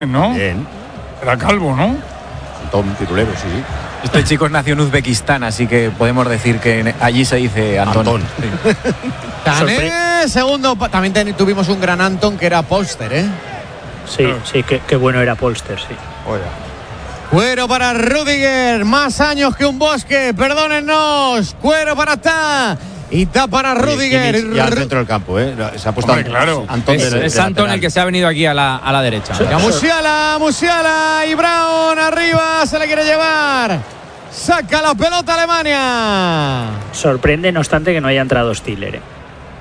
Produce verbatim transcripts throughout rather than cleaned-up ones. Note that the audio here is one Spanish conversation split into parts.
¿no? Bien. Era calvo, ¿no? Antón, titulero, sí. Este chico nació en Uzbekistán, así que podemos decir que allí se dice Antón. Antón. Sí. Tané, segundo. También ten, tuvimos un gran Antón que era Polster, ¿eh? Sí, sí, qué, qué bueno era Polster, sí. Oye. Cuero para Rüdiger, más años que un bosque, perdónennos. Cuero para Ta. Y Ta para Rüdiger. Kimmich ya al centro del campo, ¿eh? Se ha puesto Hombre, claro. Antón Es, de, es de Antón lateral. el que se ha venido aquí a la, a la derecha. Ya Musiala, Musiala y Brown arriba, se le quiere llevar. Saca la pelota Alemania. Sorprende, no obstante, que no haya entrado Stiller, ¿eh?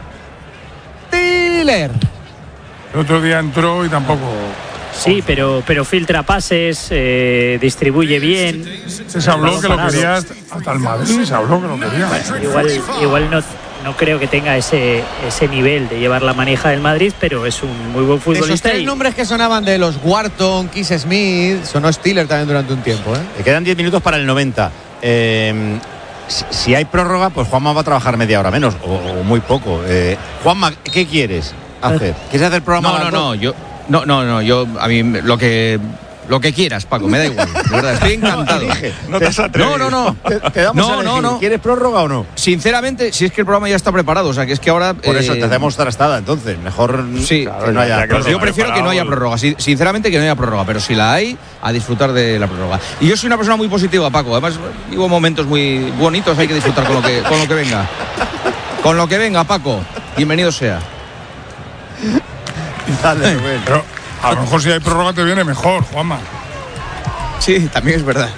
Tiller. El otro día entró y tampoco. Sí, pero, pero filtra pases, eh, distribuye bien. Se, se habló que lo quería hasta, hasta el Madrid, se habló que lo quería. Igual, igual no, no creo que tenga ese, ese nivel de llevar la maneja del Madrid, pero es un muy buen Esos futbolista. tres y, nombres que sonaban de los Wharton, Kiss Smith, sonó Stiller también durante un tiempo, ¿eh? Le quedan diez minutos para el noventa. Eh, si, si hay prórroga, pues Juanma va a trabajar media hora menos, o, o muy poco. Eh, Juanma, ¿qué quieres hacer? ¿Quieres hacer programa? No, no, no, yo no, no, no, yo a mí lo que lo que quieras, Paco, me da igual. De verdad, estoy encantado. No te has atrevido. No, no, no. Te, te damos No, a elegir. no, no. ¿Quieres prórroga o no? Sinceramente, si es que el programa ya está preparado, o sea, que es que ahora Por eso eh, te hacemos trastada, entonces. Mejor sí, claro, que no haya. pues yo prefiero que no haya prórroga. Sí, sinceramente que no haya prórroga, pero si la hay, a disfrutar de la prórroga. Y yo soy una persona muy positiva, Paco. Además, vivo momentos muy bonitos, hay que disfrutar con lo que con lo que venga. Con lo que venga, Paco. Bienvenido sea. Dale, Rubén. Pero a lo mejor si hay prórroga te viene mejor, Juanma. Sí, también es verdad.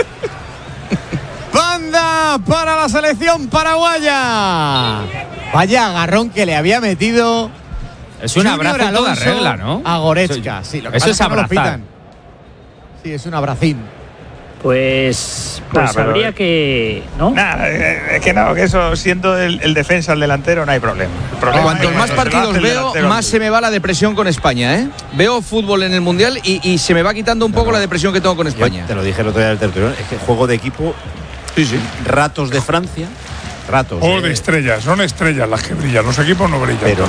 Banda para la selección paraguaya. Vaya agarrón que le había metido. Es un Junior abrazo en toda Alonso regla, ¿no? A Goretzka, sí. Lo que Eso pasa es que no lo abrazar. pitan. Sí, es un abracín. Pues, pues Nah, pero- habría que. ¿No? Nah, eh, es que no, que eso, siendo el, el defensa, el delantero, no hay problema. El problema Cuantos es más cuando se lo partidos hace el veo, delantero más al se me va la depresión con España, ¿eh? Veo fútbol en el Mundial y, y se me va quitando un poco no. la depresión que tengo con Yo España. te lo dije el otro día del tertulión, es que juego de equipo, Sí, sí. ratos de Francia, ratos. O eh, de estrellas, son estrellas las que brillan, los equipos no brillan. pero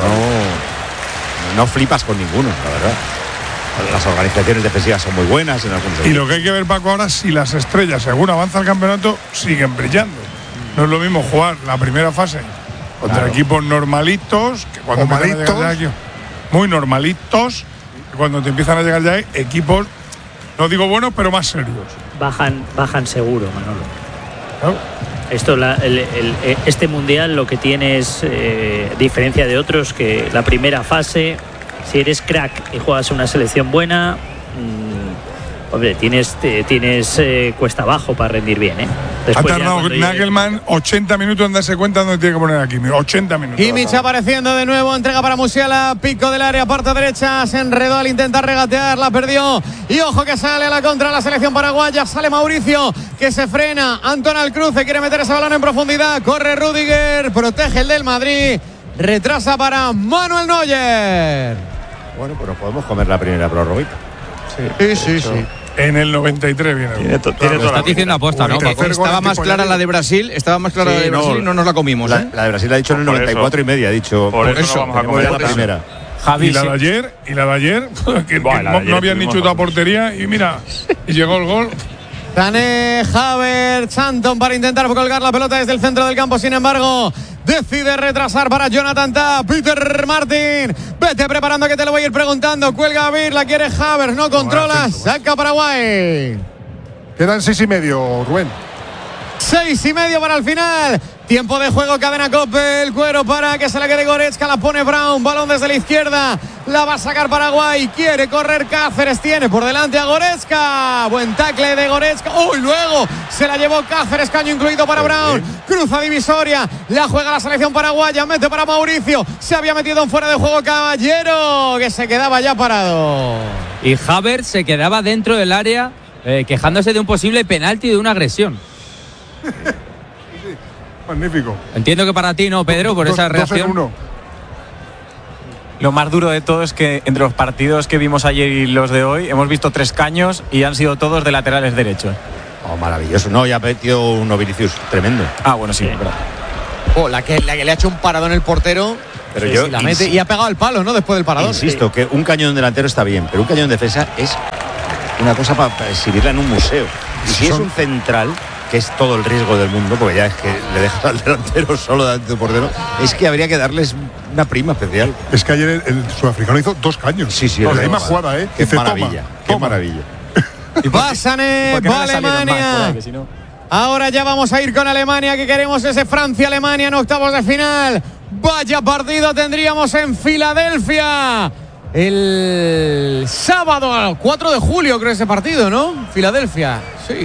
no, no flipas con ninguno, la verdad. Las organizaciones defensivas son muy buenas en algunos Y equipos. lo que hay que ver, Paco, ahora si las estrellas, según avanza el campeonato, siguen brillando. No es lo mismo jugar la primera fase contra Claro. equipos normalitos, que cuando empiezan a llegar ya aquí, muy normalitos, que cuando te empiezan a llegar ya equipos, no digo buenos, pero más serios. Bajan, bajan seguro, Manolo. ¿Claro? Esto, la- el- el- eh, este mundial lo que tiene es eh, diferencia de otros, que la primera fase, si eres crack y juegas una selección buena, mmm, hombre, tienes, te- tienes eh, cuesta abajo para rendir bien, ¿eh? Ha Después ya tardado cuando llegue- Nagelman ochenta minutos en darse cuenta dónde tiene que poner aquí. ochenta minutos. Kimmich apareciendo de nuevo, entrega para Musiala, pico del área, parte derecha, se enredó al intentar regatear, la perdió. Y ojo que sale a la contra la selección paraguaya, sale Mauricio, que se frena. Antón al cruce, quiere meter ese balón en profundidad, corre Rüdiger, protege el del Madrid, retrasa para Manuel Neuer. Bueno, pues nos podemos comer la primera prórroga. Sí, sí, sí. En el noventa y tres viene. Tiene to- tiene Lo toda la estás diciendo aposta, ¿no? El tercer Paco? gol Estaba en más tiempo clara añadido. la de Brasil, estaba más clara la de Sí, no, Brasil y no nos la comimos, La, ¿eh? la de Brasil la ha dicho en el Por noventa y cuatro eso. y media, ha dicho. Por eso, eso, no vamos a tenemos ya comer la eso. primera. Javi, Y la sí. de ayer, y la de ayer, que, Buah, que la de no, ayer no habían ni estuvimos chutado a locos. portería y mira, y llegó el gol. Tané, Havertz, Antón para intentar colgar la pelota desde el centro del campo, sin embargo, decide retrasar para Jonathan Tah. Peter Martin, vete preparando que te lo voy a ir preguntando. Cuelga a Vir, la quiere Havertz, no controla, saca Paraguay. Quedan seis y medio, Rubén. Seis y medio para el final. Tiempo de juego, cadena Cope, el cuero para que se la quede Goretzka, la pone Brown, balón desde la izquierda, la va a sacar Paraguay, quiere correr Cáceres, tiene por delante a Goretzka, buen tackle de Goretzka, uy, luego se la llevó Cáceres, caño incluido para Brown, cruza divisoria, la juega la selección paraguaya, mete para Mauricio, se había metido en fuera de juego Caballero, que se quedaba ya parado. Y Havertz se quedaba dentro del área eh, quejándose de un posible penalti de una agresión. Magnífico. Entiendo que para ti no, Pedro, por Dos- esa dos en reacción. uno. Lo más duro de todo es que entre los partidos que vimos ayer y los de hoy hemos visto tres caños y han sido todos de laterales derechos. Oh, maravilloso. No, ya ha metido uno Vinicius tremendo. Ah, bueno, sí, verdad. Oh, la que, la que le ha hecho un parado en el portero. Pero Sí, yo sí, la mete insi- y ha pegado el palo, ¿no? Después del parador. insisto que un cañón delantero está bien, pero un cañón defensa es una cosa para, para exhibirla en un museo. Y si es un central, que es todo el riesgo del mundo, porque ya es que le dejas al delantero solo delante del portero, es que habría que darles una prima especial. Es que ayer el, el sudafricano hizo dos caños. Sí, sí, No, es la misma verdad. jugada, ¿eh? Qué Dice, toma, maravilla, qué toma. maravilla. Va Sané, ¿Por qué no va le salieron más por Alemania. ahí, que si no? Ahora ya vamos a ir con Alemania, que queremos ese Francia-Alemania en octavos de final. Vaya partido tendríamos en Filadelfia el sábado, cuatro de julio creo ese partido, ¿no? Filadelfia, sí.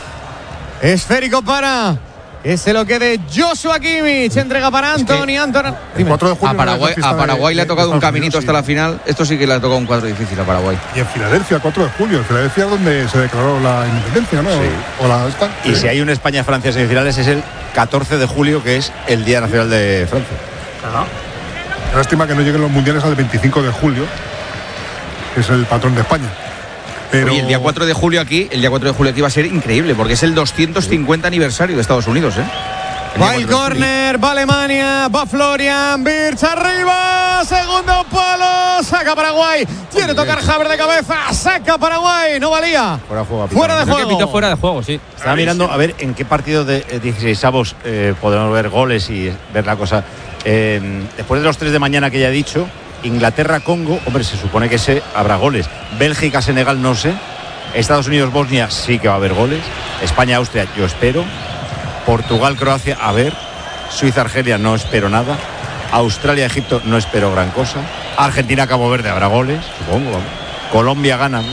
Esférico para que se lo quede Joshua Kimmich, entrega para Anthony, Anthony. El Dime. cuatro de julio A no es la Paraguay, fiesta a de- Paraguay le ha de tocado un Estados caminito Unidos, hasta la final. Esto sí que le ha tocado un cuadro difícil a Paraguay. Y en Filadelfia, cuatro de julio. En Filadelfia es donde se declaró la independencia, ¿no? Sí. O la esta. Y si hay un España-Francia semifinales es el catorce de julio, que es el Día Nacional de Francia. Ajá. Lástima que no lleguen los mundiales al veinticinco de julio, que es el patrón de España. Pero Oye, el día cuatro de julio aquí, el día cuatro de julio aquí va a ser increíble, porque es el doscientos cincuenta aniversario de Estados Unidos, ¿eh? El Va día el cuatro de julio. córner, va Alemania, va Florian Wirtz arriba, segundo palo, saca Paraguay, quiere tocar Haber de cabeza, saca Paraguay, no valía. Fuera de juego. Fuera de Creo que juego. pitó fuera de juego, sí. Estaba mirando a ver en qué partido de eh, dieciseisavos eh, podemos ver goles y ver la cosa. Eh, después de los tres de mañana que ya he dicho, Inglaterra-Congo, hombre, se supone que se habrá goles. Bélgica-Senegal, no sé. Estados Unidos-Bosnia, sí que va a haber goles. España-Austria, yo espero. Portugal-Croacia, a ver. Suiza-Argelia, no espero nada. Australia-Egipto, no espero gran cosa. Argentina-Cabo Verde, habrá goles, supongo. Vamos. Colombia-Ghana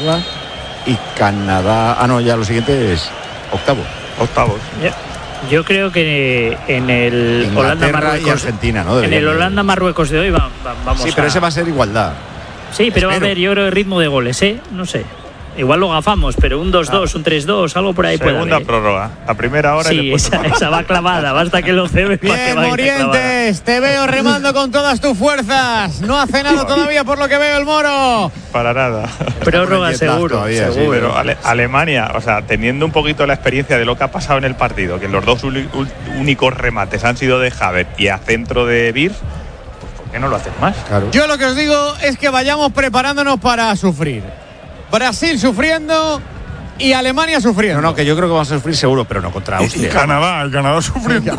y Canadá. Ah, no, ya lo siguiente es octavo. Octavos. Yo, yo creo que en el Inglaterra Holanda-Marruecos. y Argentina, ¿no? En Deberían el de- Holanda-Marruecos de hoy va- va- vamos Sí, pero a- ese va a ser igualdad. Sí, pero va a espero. haber, yo creo, ritmo de goles, ¿eh? No sé. Igual lo gafamos, pero un dos dos, un tres dos, algo por ahí puede Segunda haber. prórroga. La primera hora y Sí, después esa, esa va clavada. Basta que lo cebe para que Bien, vaya clavada. Morientes, te veo remando con todas tus fuerzas. No ha cenado todavía por lo que veo el Moro. para nada. Prórroga Jet lag seguro, todavía, sí, seguro. Pero Ale- Alemania, o sea, teniendo un poquito la experiencia de lo que ha pasado en el partido, que los dos uli- ul- únicos remates han sido de Havertz y a centro de Wirtz, pues ¿por qué no lo hacen más? Claro. Yo lo que os digo es que vayamos preparándonos para sufrir. Brasil sufriendo y Alemania sufriendo. No, no, que yo creo que vamos a sufrir seguro, pero no contra Y Austria. Canadá, y Canadá sufriendo.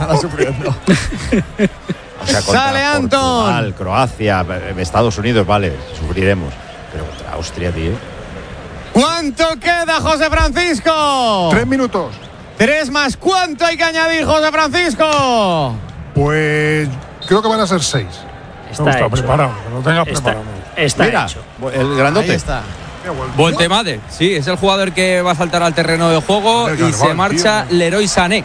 O sea, contra Sale Anton. Portugal, Croacia, eh, Estados Unidos, vale, sufriremos. Pero contra Austria, tío. ¿Cuánto queda, José Francisco? tres minutos. Tres más. ¿Cuánto hay que añadir, José Francisco? Pues creo que van a ser seis. Está, No, está hecho. preparado, que lo tengas Está, preparado. está Mira, hecho. el grandote. Ahí está. Voltemade, sí, es el jugador que va a saltar al terreno de juego Del y Carval, se marcha tío. Leroy Sané.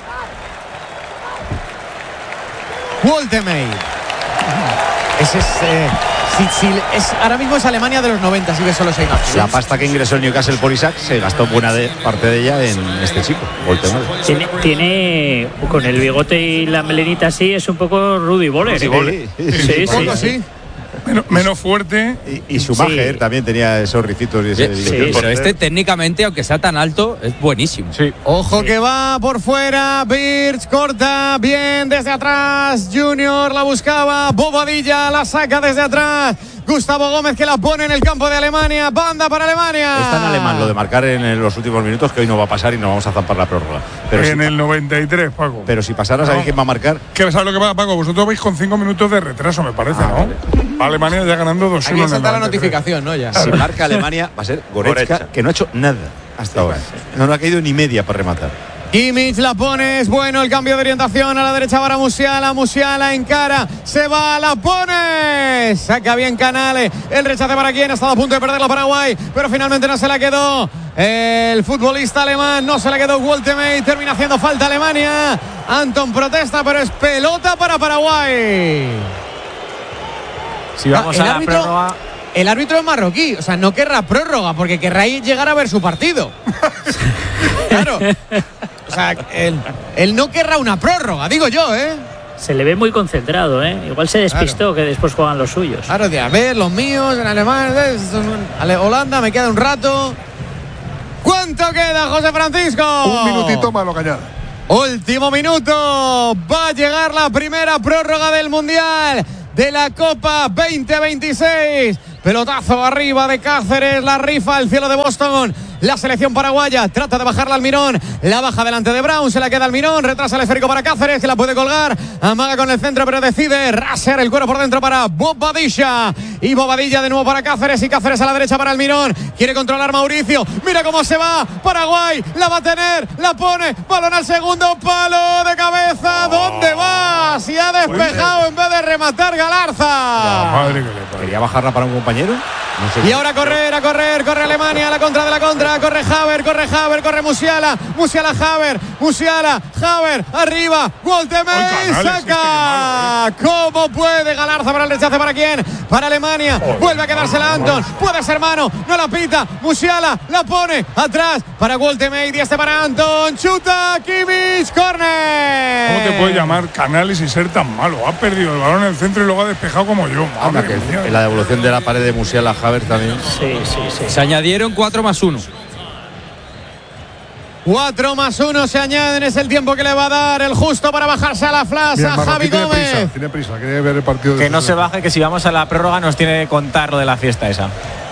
Woltemade. Ese es, eh, si- si- es. Ahora mismo es Alemania de los noventa, si ves solo seis naciones. La pasta que ingresó el Newcastle por Isaac se gastó buena de, parte de ella en este chico, Voltemade. Tiene, tiene con el bigote y la melenita así, es un poco Rudy Boller. Sí, ¿eh? sí, Sí, sí. sí. Poco, sí. Menos, menos fuerte. Y, y Schumacher Sí. también tenía esos ricitos y ese. Sí, Pero sí. este técnicamente, aunque sea tan alto, es buenísimo. Sí. Ojo Sí. que va por fuera, Birch corta, bien desde atrás, Junior la buscaba, Bobadilla la saca desde atrás, Gustavo Gómez que la pone en el campo de Alemania, banda para Alemania. Es tan alemán lo de marcar en los últimos minutos que hoy no va a pasar y no vamos a zampar la prórroga. Pero, en si, el noventa y tres, Paco. pero si pasara, ¿sabéis No. quién va a marcar? ¿Qué sabes lo que pasa, Paco? Vosotros vais con cinco minutos de retraso, me parece, Ah, ¿no? Alemania ya ganando dos uno. Aquí salta la notificación, ¿no? Ya. Si marca Alemania, va a ser Goretzka, Goretzka. que no ha hecho nada hasta ahora. No le ha caído ni media para rematar. Kimmich la pone, es bueno el cambio de orientación a la derecha para Musiala, Musiala encara, se va, la pone, saca bien Canale, el rechace para quien ha estado a punto de perder la Paraguay, pero finalmente no se la quedó el futbolista alemán, no se la quedó Woltemade, termina haciendo falta Alemania, Anton protesta, pero es pelota para Paraguay. Si vamos No, el a la árbitro- prórroga, El árbitro es marroquí, o sea, no querrá prórroga porque querrá ir- llegar a ver su partido. Claro. O sea, él, él no querrá una prórroga, digo yo, ¿eh? Se le ve muy concentrado, ¿eh? Igual se despistó que después juegan los suyos. Claro, de a ver, los míos en alemán, ¿eh? Ale- Holanda, me queda un rato. ¿Cuánto queda, José Francisco? Un minutito más lo que añada. Último minuto. Va a llegar la primera prórroga del Mundial. de la Copa veinte veintiséis. Pelotazo arriba de Cáceres, la rifa al cielo de Boston. La selección paraguaya trata de bajarla al Almirón, la baja delante de Brown, se la queda Almirón, retrasa el esférico para Cáceres, que la puede colgar, amaga con el centro pero decide raser el cuero por dentro para Bobadilla, y Bobadilla de nuevo para Cáceres, y Cáceres a la derecha para Almirón, quiere controlar Mauricio, mira cómo se va, Paraguay, la va a tener, la pone, balón al segundo palo de cabeza, ¿dónde va? Si ha despejado en vez de rematar Galarza. La madre que le parió. Quería bajarla para un compañero. No sé y ahora a correr, a correr, corre Alemania, la contra de la contra, corre Haver, corre Haver, corre Musiala, Musiala Haver, Musiala, Haver, arriba, Woltemey, saca. Este ¿Cómo puede Galarza para el rechace? ¿Para quién? Para Alemania, oh, vuelve a quedársela Anton, puede ser mano, no la pita, Musiala la pone atrás para Woltemey, y este para Anton, chuta, Kimmich, córner. ¿Cómo te puede llamar Canales y ser tan malo? Ha perdido el balón en el centro y luego ha despejado como yo. Anda, que en la devolución de la pared de Musiala Haver también. Sí, sí, sí. Se añadieron cuatro más uno. cuatro más uno se añaden, es el tiempo que le va a dar el justo para bajarse a la plaza. Javi tiene Gómez. Prisa, tiene prisa, quiere ver el partido. Que no se baje, que si vamos a la prórroga nos tiene que contar lo de la fiesta esa.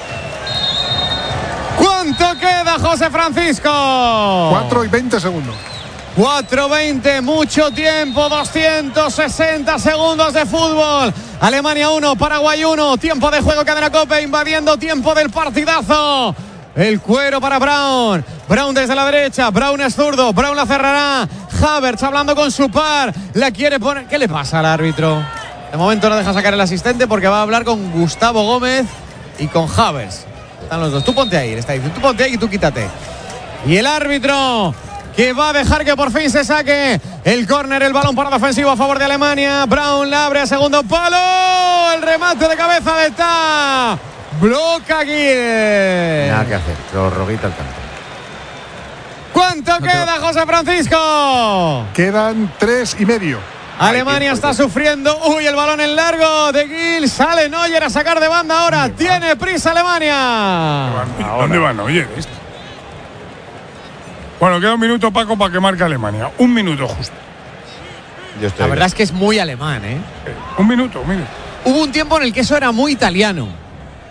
¿Cuánto queda, José Francisco? cuatro y veinte segundos. cuatro veinte, mucho tiempo, doscientos sesenta segundos de fútbol. Alemania uno, Paraguay uno, tiempo de juego, Cadena Cope, invadiendo tiempo del partidazo. El cuero para Brown, Brown desde la derecha, Brown es zurdo, Brown la cerrará. Havertz hablando con su par, la quiere poner. ¿Qué le pasa al árbitro? De momento no deja sacar el asistente porque va a hablar con Gustavo Gómez y con Havertz. Están los dos, tú ponte ahí, le está diciendo, tú ponte ahí y tú quítate. Y el árbitro que va a dejar que por fin se saque el córner, el balón parado ofensivo a favor de Alemania. Brown la abre a segundo palo, el remate de cabeza de Ta. Bloca Gil. Nada que hacer, prorroguita al campo. ¿Cuánto no queda, te... José Francisco? Quedan tres y medio. Alemania está sufriendo. Uy, el balón en largo de Gil. Sale Neuer a sacar de banda ahora. Tiene prisa Alemania. ¿Dónde va Neuer? Esto? Bueno, queda un minuto, Paco, para que marque Alemania. Un minuto justo. Yo estoy La verdad bien. es que es muy alemán, ¿eh? eh un minuto, mire. Hubo un tiempo en el que eso era muy italiano.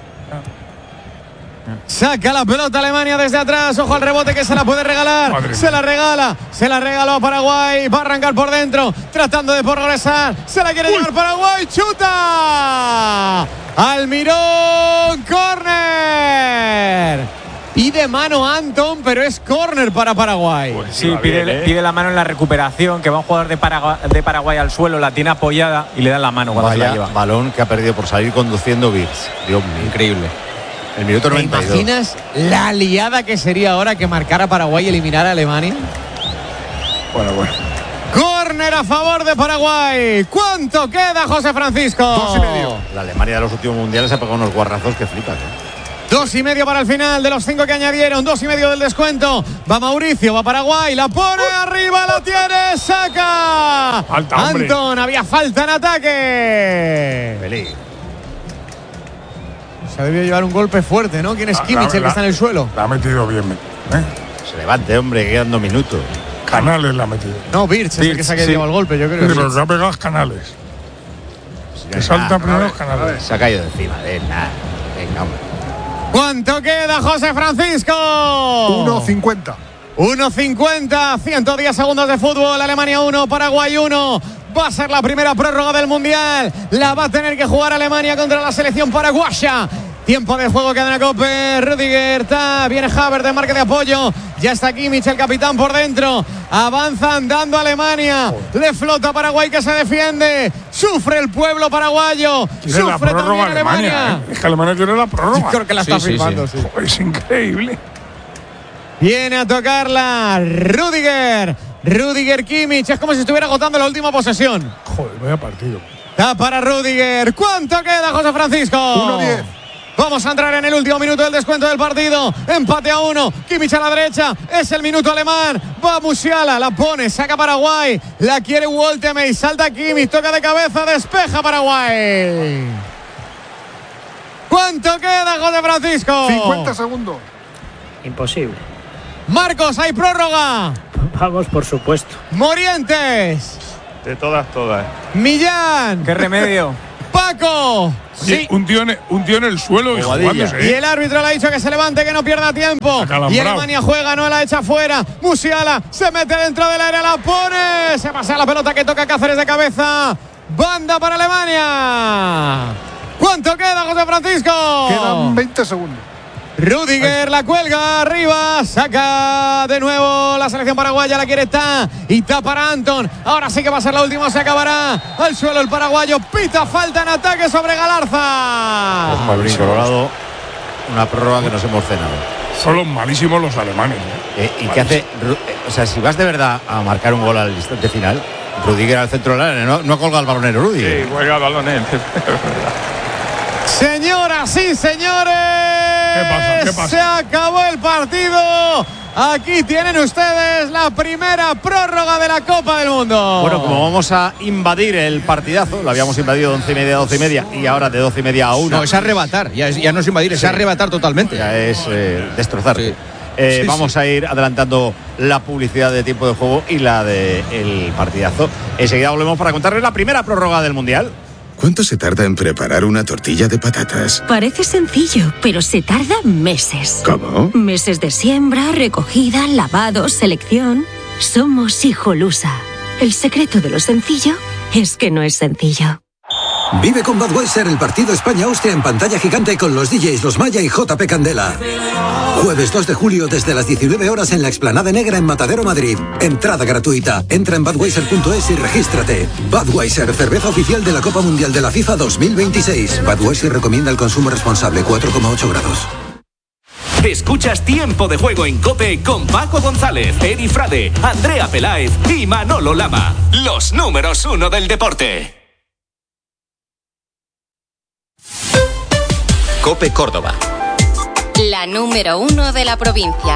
Saca la pelota Alemania desde atrás. Ojo al rebote que se la puede regalar. Madre se mía. la regala. Se la regaló a Paraguay. Va a arrancar por dentro. Tratando de progresar. Se la quiere Uy. llevar Paraguay. ¡Chuta! Almirón. ¡Córner! Pide mano Anton, pero es córner para Paraguay. Pues sí, pide, bien, ¿eh? pide la mano en la recuperación. Que va un jugador de Paraguay, de Paraguay al suelo. La tiene apoyada y le dan la mano cuando Vaya, se la lleva. Balón que ha perdido por salir conduciendo Birz. Dios mío. Increíble. El minuto noventa y dos. ¿Te imaginas la liada que sería ahora que marcara Paraguay y eliminara a Alemania? Bueno, bueno. Córner a favor de Paraguay. ¿Cuánto queda, José Francisco? Dos y medio. La Alemania de los últimos mundiales ha pegado unos guarrazos que flipas, ¿eh? Dos y medio para el final de los cinco que añadieron. Dos y medio del descuento. Va Mauricio, va Paraguay. La pone uh, arriba, la tiene. Saca. Falta, Anton, había falta en ataque. Peligro. Se debió llevar un golpe fuerte, ¿no? ¿Quién es Kimmich, el que está en el suelo? La ha metido bien, ¿eh? Se levante, hombre, quedan dos minutos. Canales la ha metido. No, Birch es el que se ha sí. llevado el golpe, yo creo. Sí, pero se ha pegado Canales. Pues que salta primero los Canales. Se ha caído de encima de él, nada. Venga, hombre. ¿Cuánto queda, José Francisco? uno cincuenta. uno cincuenta, ciento diez segundos de fútbol. Alemania uno, Paraguay uno. Va a ser la primera prórroga del Mundial. La va a tener que jugar Alemania contra la selección paraguaya. Tiempo de juego, Cadena Cope. Rudiger, ta, viene Havertz de marca de apoyo. Ya está Kimmich, el capitán, por dentro. Avanzan dando a Alemania. Le flota Paraguay que se defiende. Sufre el pueblo paraguayo. Quiere Sufre la prórroga también Alemania. Alemania. ¿eh? Es que Alemania quiere la prórroga. Yo creo que la está sí, firmando, sí, sí. sí. Joder, es increíble. Viene a tocarla Rudiger. Rudiger Kimmich. Es como si estuviera agotando la última posesión. Joder, vaya partido. Está para Rudiger. ¿Cuánto queda, José Francisco? uno diez. Vamos a entrar en el último minuto del descuento del partido. Empate a uno. Kimmich a la derecha. Es el minuto alemán. Va Musiala. La pone. Saca Paraguay. La quiere Woltemey. Salta Kimmich. Toca de cabeza. Despeja Paraguay. ¿Cuánto queda, José Francisco? cincuenta segundos. Imposible. Marcos, hay prórroga. Vamos, por supuesto. Morientes. De todas, todas. Millán. ¿Qué remedio? Paco. Sí. Un tío, en, un tío en el suelo y jugándose, ¿eh? Y el árbitro le ha dicho que se levante, que no pierda tiempo. Y Alemania juega, no la echa fuera. Musiala se mete dentro del área, la pone. Se pasa la pelota que toca Cáceres de cabeza. Banda para Alemania. ¿Cuánto queda, José Francisco? Quedan veinte segundos. Rudiger la cuelga arriba, saca de nuevo la selección paraguaya, la quiere está y está para Anton. Ahora sí que va a ser la última, se acabará al suelo el paraguayo. Pita falta en ataque sobre Galarza. Es Malvin Colorado, una prórroga que nos hemos cenado. Son los malísimos los alemanes. ¿eh? Eh, ¿Y qué hace? O sea, si vas de verdad a marcar un gol al instante final, Rudiger al centro del área, no, no colga el balonero, Rudiger. Sí, juega el balón él. Señoras y señores, ¿Qué pasa? ¿Qué pasa? Se acabó el partido. Aquí tienen ustedes la primera prórroga de la Copa del Mundo. Bueno, como vamos a invadir el partidazo, lo habíamos invadido de once y media a doce y media y ahora de doce y media a una. No, es arrebatar, ya, es, ya no es invadir, es sí. arrebatar totalmente. Ya es eh, destrozar. Sí. Eh, sí, vamos sí. a ir adelantando la publicidad de tiempo de juego y la del partidazo. Enseguida volvemos para contarles la primera prórroga del Mundial. ¿Cuánto se tarda en preparar una tortilla de patatas? Parece sencillo, pero se tarda meses. ¿Cómo? Meses de siembra, recogida, lavado, selección. Somos Hijolusa. El secreto de lo sencillo es que no es sencillo. Vive con Budweiser el partido España-Austria en pantalla gigante con los D Js Los Maya y J P Candela. Jueves dos de julio desde las diecinueve horas en la Explanada Negra en Matadero, Madrid. Entrada gratuita. Entra en budweiser punto es y regístrate. Budweiser, cerveza oficial de la Copa Mundial de la FIFA dos mil veintiséis. Budweiser recomienda el consumo responsable, cuatro coma ocho grados. Escuchas Tiempo de Juego en COPE con Paco González, Eri Frade, Andrea Peláez y Manolo Lama. Los números uno del deporte. COPE Córdoba. La número uno de la provincia.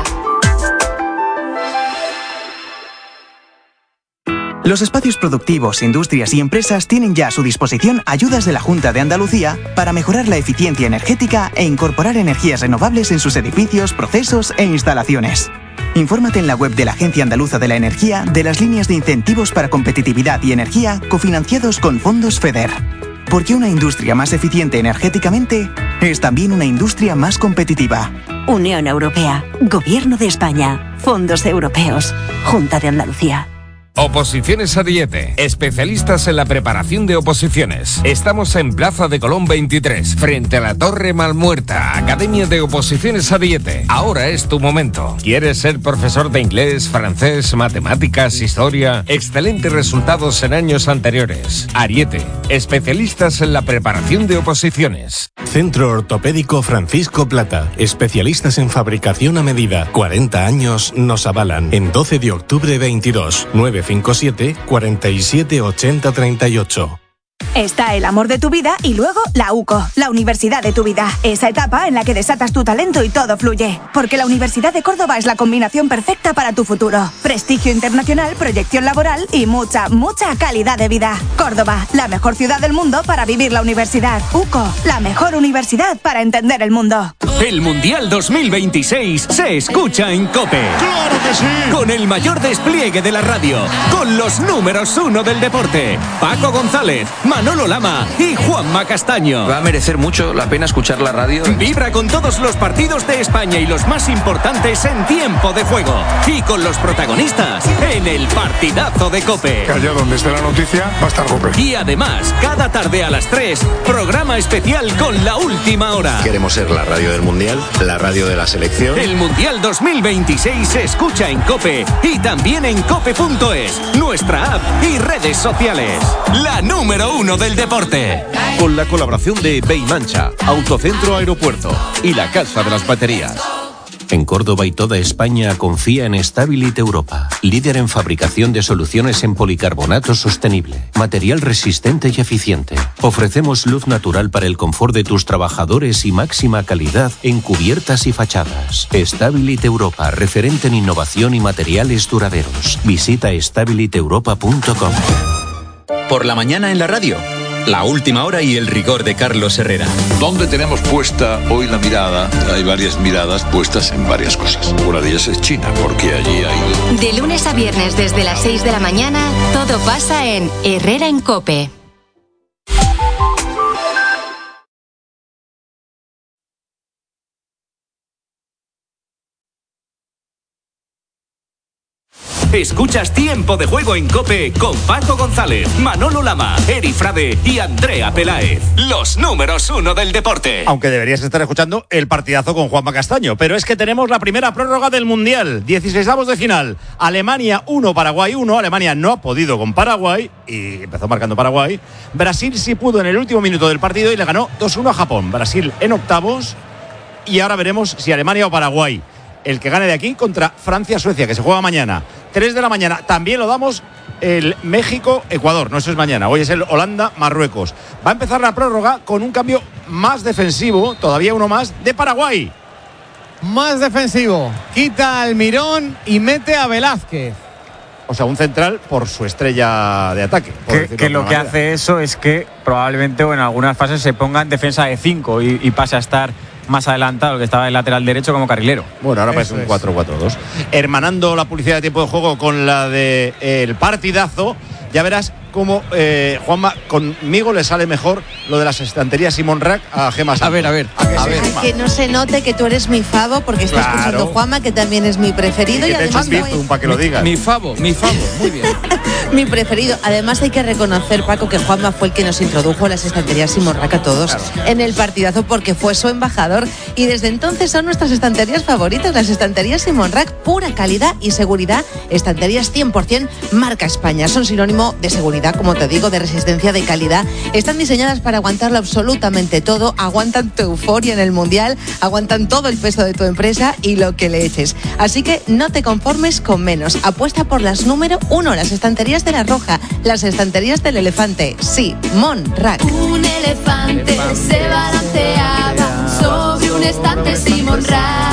Los espacios productivos, industrias y empresas tienen ya a su disposición ayudas de la Junta de Andalucía para mejorar la eficiencia energética e incorporar energías renovables en sus edificios, procesos e instalaciones. Infórmate en la web de la Agencia Andaluza de la Energía de las líneas de incentivos para competitividad y energía cofinanciados con fondos FEDER. Porque una industria más eficiente energéticamente es también una industria más competitiva. Unión Europea, Gobierno de España, Fondos Europeos, Junta de Andalucía. Oposiciones Ariete, especialistas en la preparación de oposiciones. Estamos en Plaza de Colón veintitrés, frente a la Torre Malmuerta. Academia de Oposiciones Ariete. Ahora es tu momento. ¿Quieres ser profesor de inglés, francés, matemáticas, historia? Excelentes resultados en años anteriores. Ariete, especialistas en la preparación de oposiciones. Centro Ortopédico Francisco Plata, especialistas en fabricación a medida. cuarenta años nos avalan. En doce de octubre veintidós, nueve cinco siete, cuatro siete, ocho cero tres ocho. Está el amor de tu vida y luego la UCO, la universidad de tu vida. Esa etapa en la que desatas tu talento y todo fluye. Porque la Universidad de Córdoba es la combinación perfecta para tu futuro. Prestigio internacional, proyección laboral y mucha, mucha calidad de vida. Córdoba, la mejor ciudad del mundo para vivir la universidad. UCO, la mejor universidad para entender el mundo. El Mundial dos mil veintiséis se escucha en COPE. ¡Claro que sí! Con el mayor despliegue de la radio. Con los números uno del deporte. Paco González, Manolo Lama y Juanma Castaño. Va a merecer mucho la pena escuchar la radio. Vibra con todos los partidos de España y los más importantes en tiempo de juego. Y con los protagonistas en el partidazo de COPE. Que allá donde esté la noticia va a estar COPE. Y además, cada tarde a las tres, programa especial con la última hora. Queremos ser la radio del Mundial, la radio de la selección. El Mundial dos mil veintiséis se escucha en COPE y también en cope punto es, nuestra app y redes sociales. La número uno del deporte. Con la colaboración de Beimancha, Autocentro Aeropuerto y la Casa de las Baterías. En Córdoba y toda España confía en Stabilit Europa, líder en fabricación de soluciones en policarbonato sostenible, material resistente y eficiente. Ofrecemos luz natural para el confort de tus trabajadores y máxima calidad en cubiertas y fachadas. Stabilit Europa, referente en innovación y materiales duraderos. Visita stabilit europa punto com. Por la mañana en la radio, la última hora y el rigor de Carlos Herrera. ¿Dónde tenemos puesta hoy la mirada? Hay varias miradas puestas en varias cosas. Una de ellas es China, porque allí hay... De lunes a viernes desde las seis de la mañana, todo pasa en Herrera en COPE. Escuchas Tiempo de Juego en COPE con Paco González, Manolo Lama, Eri Frade y Andrea Peláez. Los números uno del deporte. Aunque deberías estar escuchando el partidazo con Juanma Castaño. Pero es que tenemos la primera prórroga del Mundial. dieciseisavos de final. Alemania uno, Paraguay uno. Alemania no ha podido con Paraguay y empezó marcando Paraguay. Brasil sí pudo en el último minuto del partido y le ganó dos uno a Japón. Brasil en octavos. Y ahora veremos si Alemania o Paraguay. El que gane de aquí contra Francia-Suecia, que se juega mañana. tres de la mañana. También lo damos el México-Ecuador. No, eso es mañana. Hoy es el Holanda-Marruecos. Va a empezar la prórroga con un cambio más defensivo, todavía uno más, de Paraguay. Más defensivo. Quita al Almirón y mete a Velázquez. O sea, un central por su estrella de ataque. Que, que lo que hace eso es que probablemente o en algunas fases se ponga en defensa de cinco y, y pase a estar más adelantado, que estaba en lateral derecho como carrilero. Bueno, ahora parece un cuatro cuatro dos. Hermanando la publicidad de tiempo de juego con la de eh, el partidazo, ya verás cómo, eh, Juanma, conmigo le sale mejor lo de las estanterías Simón Rack a Gemma Santos. A ver, a ver. ¿A que, a sí, ver. Gemma? Que no se note que tú eres mi favo porque está Claro. escuchando Juanma, que también es mi preferido. Y, Y, que te además echas bizum para que lo digas. Mi favo, mi favo, muy bien. mi preferido. Además hay que reconocer, Paco, que Juanma fue el que nos introdujo las estanterías Simón Rack a todos claro. en el partidazo porque fue su embajador y desde entonces son nuestras estanterías favoritas, las estanterías Simón Rack, pura calidad y seguridad, estanterías cien por ciento marca España, son sinónimo de seguridad, como te digo, de resistencia, de calidad. Están diseñadas para aguantarlo absolutamente todo, aguantan tu euforia en el Mundial, aguantan todo el peso de tu empresa y lo que le eches. Así que no te conformes con menos. Apuesta por las número uno, las estanterías de la Roja, las estanterías del elefante. Sí, Mon Rack. Un elefante se balanceaba sobre un estante Simón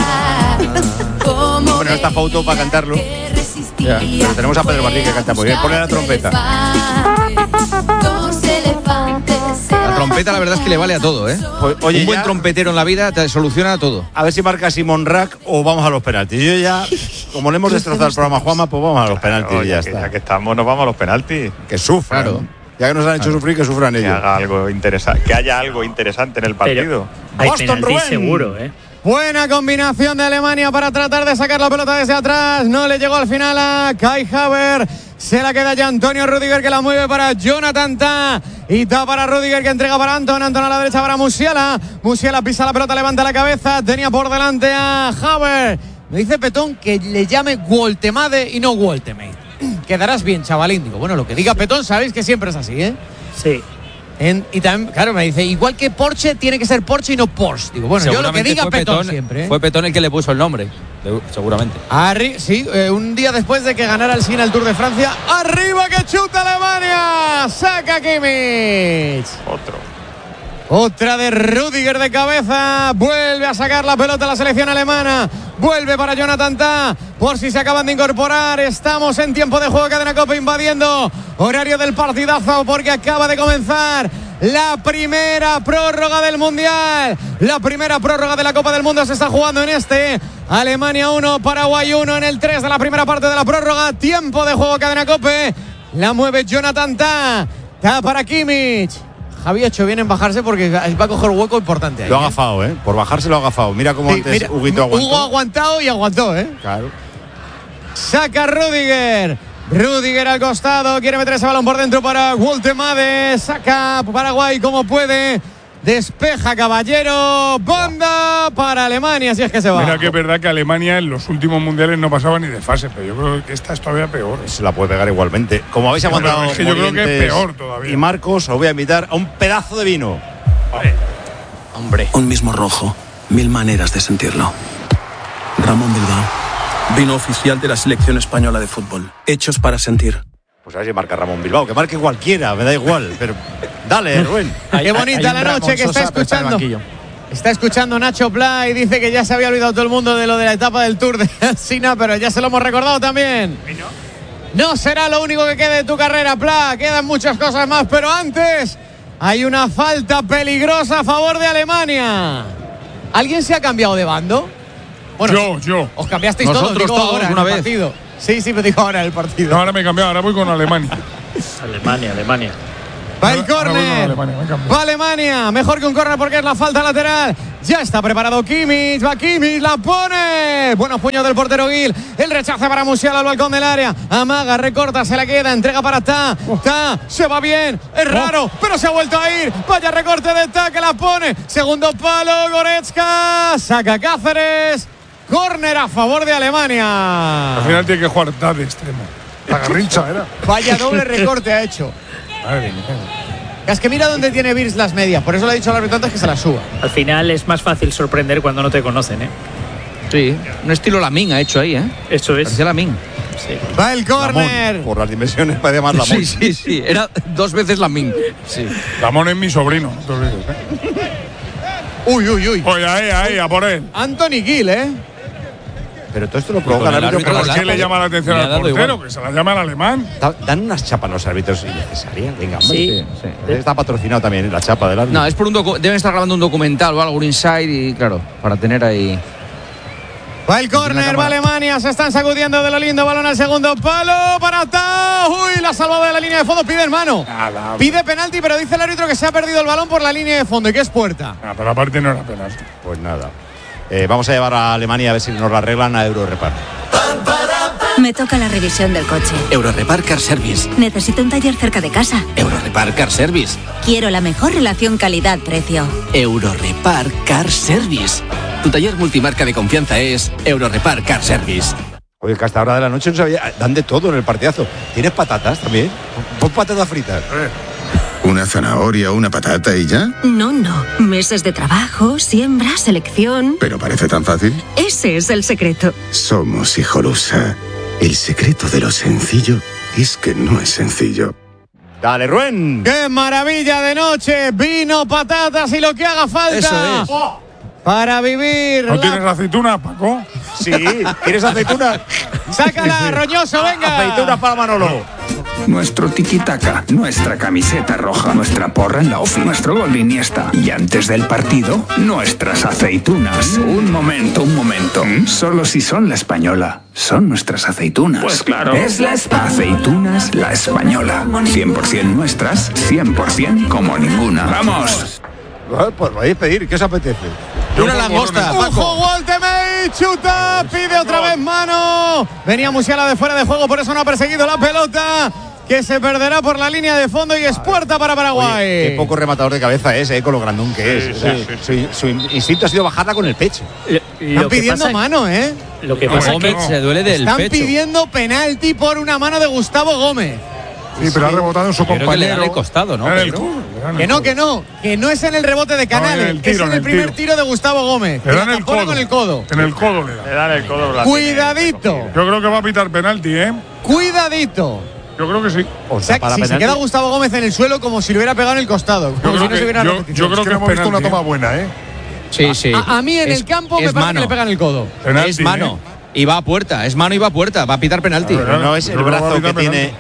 Rack. Bueno, esta foto para cantarlo. Ya, pero tenemos a Pedro Martín que canta muy bien. Ponle la trompeta. La trompeta la verdad es que le vale a todo, ¿eh? Pues, oye, un buen ya, trompetero en la vida te soluciona todo. A ver si marca Simón Rack o vamos a los penaltis. Yo ya, como le hemos destrozado el programa a Juanma, pues vamos a los penaltis Claro, y ya que, está. Ya que estamos, nos vamos a los penaltis. Que sufran. Claro. Ya que nos han hecho claro. sufrir, que sufran ellos. Que haga algo interesante, que haya algo interesante en el partido. Hay Boston, Rubén. seguro, ¿eh? Buena combinación de Alemania para tratar de sacar la pelota desde atrás. No le llegó al final a Kai Havertz. Se la queda ya Antonio Rüdiger, que la mueve para Jonathan Tah. Y Tah para Rüdiger, que entrega para Anton. Anton a la derecha para Musiala. Musiala pisa la pelota, levanta la cabeza. Tenía por delante a Havertz. Me dice Petón que le llame Woltemade y no Woltemade. Quedarás bien, chavalín. Digo, bueno, lo que diga Petón, sabéis que siempre es así, ¿eh? Sí. En, y también, claro, me dice, igual que Porsche, tiene que ser Porsche y no Porsche. Digo, bueno, yo lo que diga Petón, Petón siempre. ¿eh? Fue Petón el que le puso el nombre, seguramente. Arri sí, eh, un día después de que ganara el Sina el Tour de Francia. ¡Arriba que chuta Alemania! ¡Saca Kimmich! Otro. Otra de Rüdiger de cabeza. Vuelve a sacar la pelota a la selección alemana. Vuelve para Jonathan Tah. Por si se acaban de incorporar. Estamos en tiempo de juego. Cadena Cope invadiendo horario del partidazo porque acaba de comenzar la primera prórroga del Mundial. La primera prórroga de la Copa del Mundo se está jugando en este. Alemania uno, Paraguay uno en el tres de la primera parte de la prórroga. Tiempo de juego, Cadena Cope. La mueve Jonathan Tah. Tah para Kimmich. Javi ha hecho bien en bajarse porque va a coger un hueco importante ahí. Lo ha ¿eh? agafado, ¿eh? Por bajarse lo ha agafado. Mira cómo sí, antes mira, Huguito aguantó. Hugo ha aguantado y aguantó, ¿eh? Claro. Saca Rüdiger. Rüdiger al costado. Quiere meter ese balón por dentro para Woltemade. Saca Paraguay como puede. Despeja Caballero. Banda para Alemania, si es que se va. Mira que es verdad que Alemania en los últimos mundiales no pasaba ni de fase, pero yo creo que esta es todavía peor. Se la puede pegar igualmente. Como habéis aguantado, es que yo creo que es peor todavía. Y Marcos, os voy a invitar a un pedazo de vino. Vale. Hombre. Un mismo rojo, mil maneras de sentirlo. Ramón Bilbao, vino oficial de la selección española de fútbol. Hechos para sentir. Pues a ver si marca Ramón Bilbao, que marque cualquiera, me da igual, pero dale, Rubén. Qué bonita la noche que está escuchando. Está escuchando Nacho Pla y dice que ya se había olvidado todo el mundo de lo de la etapa del Tour de Sina, pero ya se lo hemos recordado también. No será lo único que quede de tu carrera, Pla, quedan muchas cosas más, pero antes hay una falta peligrosa a favor de Alemania. ¿Alguien se ha cambiado de bando? Bueno, yo, yo. Os cambiasteis Nosotros todos, digo todos, ahora, una en el vez. partido. Sí, sí, me digo ahora en el partido. No, ahora me he cambiado, ahora voy con Alemania. Alemania, Alemania. Va el córner. Va Alemania. Mejor que un córner porque es la falta lateral. Ya está preparado Kimmich. Va Kimmich. La pone. Buenos puños del portero Gil. El rechace para Musiala al balcón del área. Amaga, recorta, se la queda. Entrega para Ta. Ta. Se va bien. Es raro, pero se ha vuelto a ir. Vaya recorte de Ta que la pone. Segundo palo. Goretzka. Saca Cáceres. Córner a favor de Alemania. Al final tiene que jugar Ta de extremo. La garrincha era. Vaya doble recorte ha hecho. Madre mía. Es que mira dónde tiene Virs las medias. Por eso le ha dicho al árbitro antes que se las suba. Al final es más fácil sorprender cuando no te conocen, ¿eh? Sí, un estilo Lamín ha hecho ahí, ¿eh? Eso es. Parecía Lamín. Sí. Va el córner. Por las dimensiones para llamar Lamón. Sí, sí, sí. Era dos veces Lamín. Sí. Lamón es mi sobrino. No te olvides, ¿eh? Uy, uy, uy. Oye, ahí, ahí, a por él. Anthony Gill, ¿eh? Pero todo esto lo provoca el árbitro. ¿Pero por qué le llama la atención al portero? Que se la llama al alemán. Da, dan unas chapas los árbitros innecesarias. Venga, hombre. Sí. Sí, sí. Está patrocinado también la chapa del árbitro. No, es por un docu- deben estar grabando un documental o algo, un inside y claro, para tener ahí. Va el córner, va Alemania, se están sacudiendo de lo lindo, balón al segundo palo para Ta. Uy, la ha salvado de la línea de fondo, pide mano. Nada. Pide penalti, pero dice el árbitro que se ha perdido el balón por la línea de fondo y que es puerta. Ah, pero aparte no era penalti. Pues nada. Eh, vamos a llevar a Alemania a ver si nos la arreglan a Eurorepar. Me toca la revisión del coche. Eurorepar Car Service. Necesito un taller cerca de casa. Eurorepar Car Service. Quiero la mejor relación calidad-precio. Eurorepar Car Service. Tu taller multimarca de confianza es Eurorepar Car Service. Oye, que hasta ahora de la noche no sabía. Dan de todo en el partidazo. ¿Tienes patatas también? Pon patatas fritas. ¿Una zanahoria o una patata y ya? No, no. Meses de trabajo, siembra, selección. ¿Pero parece tan fácil? Ese es el secreto. Somos Hijolusa. El secreto de lo sencillo es que no es sencillo. Dale, Ruen. ¡Qué maravilla de noche! Vino, patatas y lo que haga falta. Eso es. Para vivir. ¿No la... tienes aceituna, Paco? Sí, ¿quieres aceituna? Sácala, Roñoso, venga. Aceitunas para Manolo. Nuestro tiki-taka, nuestra camiseta roja, nuestra porra en la ofi, nuestro gol de Iniesta. Y antes del partido, nuestras aceitunas. Un momento, un momento. Solo si son la española, son nuestras aceitunas. Pues claro. Es la espa- Aceitunas La Española. cien por ciento nuestras, cien por ciento como ninguna. ¡Vamos! Bueno, pues vais a pedir, ¿qué os apetece? Una langosta, Paco. Waltemey, chuta, pide otra vez mano. Venía Musiala de fuera de juego, por eso no ha perseguido la pelota, que se perderá por la línea de fondo y es puerta para Paraguay. Oye, qué poco rematador de cabeza es, eh, con lo grandón que es. Sí, O sea, sí, sí. Su, su instinto ha sido bajarla con el pecho. Están pidiendo mano, ¿eh? Lo que pasa Gómez es que se duele del Están pecho. pidiendo penalti por una mano de Gustavo Gómez. Sí, pero ha rebotado en su Creo que le compañero. dan el costado, ¿no? En el Pedro? culo, le dan el Que no, codo. que no, que no es en el rebote de Canales, No, en el tiro, es en en el el primer tiro. tiro de Gustavo Gómez. Le dan la el pone codo. con el codo. En el codo le da. Le dan el codo. la Cuidadito. tiene Yo creo que va a pitar penalti, ¿eh? Cuidadito. Yo creo que sí. O sea, si se queda Gustavo Gómez en el suelo como si le hubiera pegado en el costado. Como Yo si creo no se que- hubiera yo- repetido. yo creo que hemos visto penalti, una toma ¿eh? buena, ¿eh? Sí, sí. A, a mí en Es- el campo me es parece mano. que le pegan el codo. Penalti, Es mano. Y va a puerta, es mano y va a puerta, va a pitar penalti. Pero no es Yo el creo que va a brazo que pitar tiene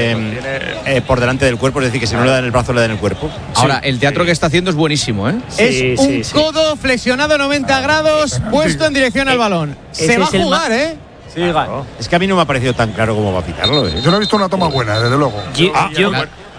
eh, eh, por delante del cuerpo, es decir, que si no le dan el brazo, le dan el cuerpo. Ahora, el teatro que está haciendo es buenísimo, ¿eh? Es un codo flexionado noventa grados puesto en dirección al balón. Se ese va a es el jugar, ma- ¿eh? Es que a mí no me ha parecido tan claro cómo va a pitarlo. ¿eh? Yo no he visto una toma buena, desde luego. Yo, Ah, yo-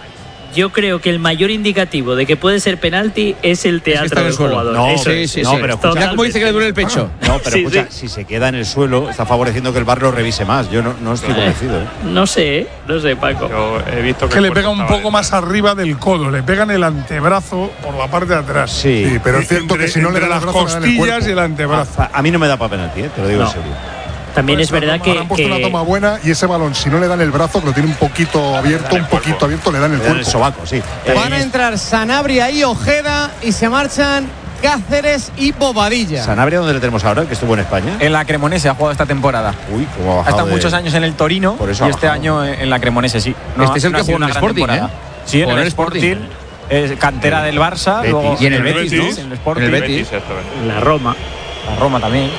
yo creo que el mayor indicativo de que puede ser penalti es el está teatro en el del suelo. jugador. No, Eso pero- es. sí, no, pero escucha- Mira cómo dice que le duele el pecho. No, pero Sí, escucha, sí. si se queda en el suelo, está favoreciendo que el V A R lo revise más. Yo no, no estoy Eh, convencido. ¿eh? No sé, ¿eh? no sé, Paco. Yo he visto Es que le pega un poco más arriba del codo, le pega en el antebrazo por la parte de atrás. Sí, Sí, pero es cierto Entre- que si no le entre dan las el brazo, le dan el costillas cuerpo. y el antebrazo. A, a mí no me da para penalti, ¿eh? Te lo digo No. en serio. También es Pues, verdad que, ahora han puesto que- una toma buena y ese balón, si no le dan el brazo, que lo tiene un poquito abierto, un poquito abierto, le dan el Le dan el cuerpo. sobaco, sí. Van a entrar Sanabria y Ojeda y se marchan Cáceres y Bobadilla. ¿Sanabria dónde le tenemos ahora, el que estuvo en España? En la Cremonese ha jugado esta temporada. Uy, cómo ha Ha bajado. estado de- muchos años en el Torino Por eso y ha este bajado. año en la Cremonese, sí. Este es el ha que sido jugó en una el gran Sporting, temporada. ¿eh? Sí, en Jugó el en el Sporting. Sporting. Es cantera del Barça, Betis. luego Y en el en Betis, ¿no? en el Sporting. En el Betis. eso es. la Roma. La Roma también.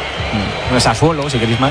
En Sassuolo, si queréis más.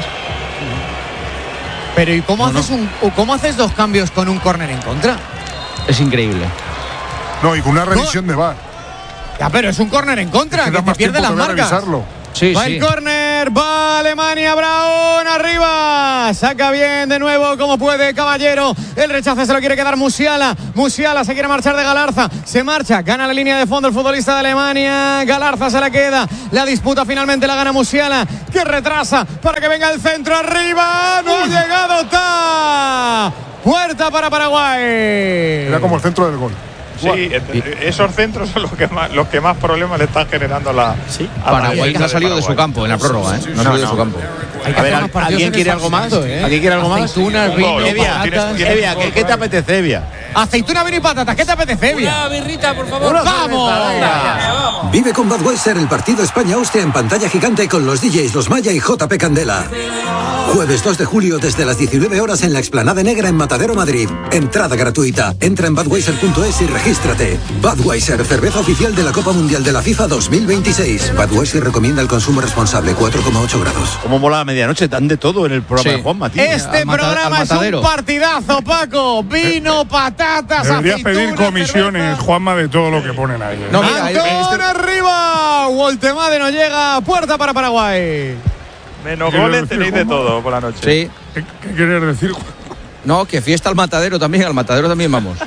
Pero ¿y cómo, haces Un, o cómo haces dos cambios con un córner en contra? Es increíble. No, y con una revisión de V A R. Ya, pero es un córner en contra, Es que que da te más pierde tiempo las que voy a marcas. revisarlo. Sí, Va sí. el córner, va Alemania, Braun, arriba. Saca bien de nuevo como puede Caballero. El rechace se lo quiere quedar Musiala. Musiala se quiere marchar de Galarza. Se marcha, gana la línea de fondo el futbolista de Alemania. Galarza se la queda. La disputa finalmente la gana Musiala, que retrasa para que venga el centro arriba. No ha llegado. Está puerta para Paraguay. Era como el centro del gol. Sí, esos centros son los que más, los que más problemas le están generando a la. Sí. A Paraguay no ha salido de su campo en la prórroga, ¿eh? No ha salido de su campo. A ver, ¿alguien quiere algo más? ¿eh? ¿Alguien quiere algo más? Aceitunas, vino, Evia, Evia, ¿qué, ¿qué te apetece, Evia? Aceituna, vino y patatas, ¿qué te apetece, Evia? Una birrita, por favor. ¡Vamos! Vive con Budweiser el partido España-Austria en pantalla gigante con los D Js Los Maya y J P Candela. Jueves dos de julio desde las diecinueve horas en la Explanada Negra en Matadero, Madrid. Entrada gratuita. Entra en budweiser punto es y regístrate. Budweiser, cerveza oficial de la Copa Mundial de la FIFA dos mil veintiséis. Budweiser recomienda el consumo responsable, cuatro coma ocho grados. Como mola la medianoche, tan de todo en el programa Sí. de Juanma, tío. Este Al mata- programa al es un matadero. partidazo, Paco. Vino, patatas, Deberías aceitunas, pedir comisiones, cerveza. Juanma, de todo lo que ponen ahí. ¿eh? No, mira, Antón este- arriba. Woltemade no llega. Puerta para Paraguay. Menos ¿Qué goles decir, tenéis de Juanma? todo por la noche. Sí. ¿Qué, qué quieres decir? No, que fiesta al matadero también, al matadero también vamos.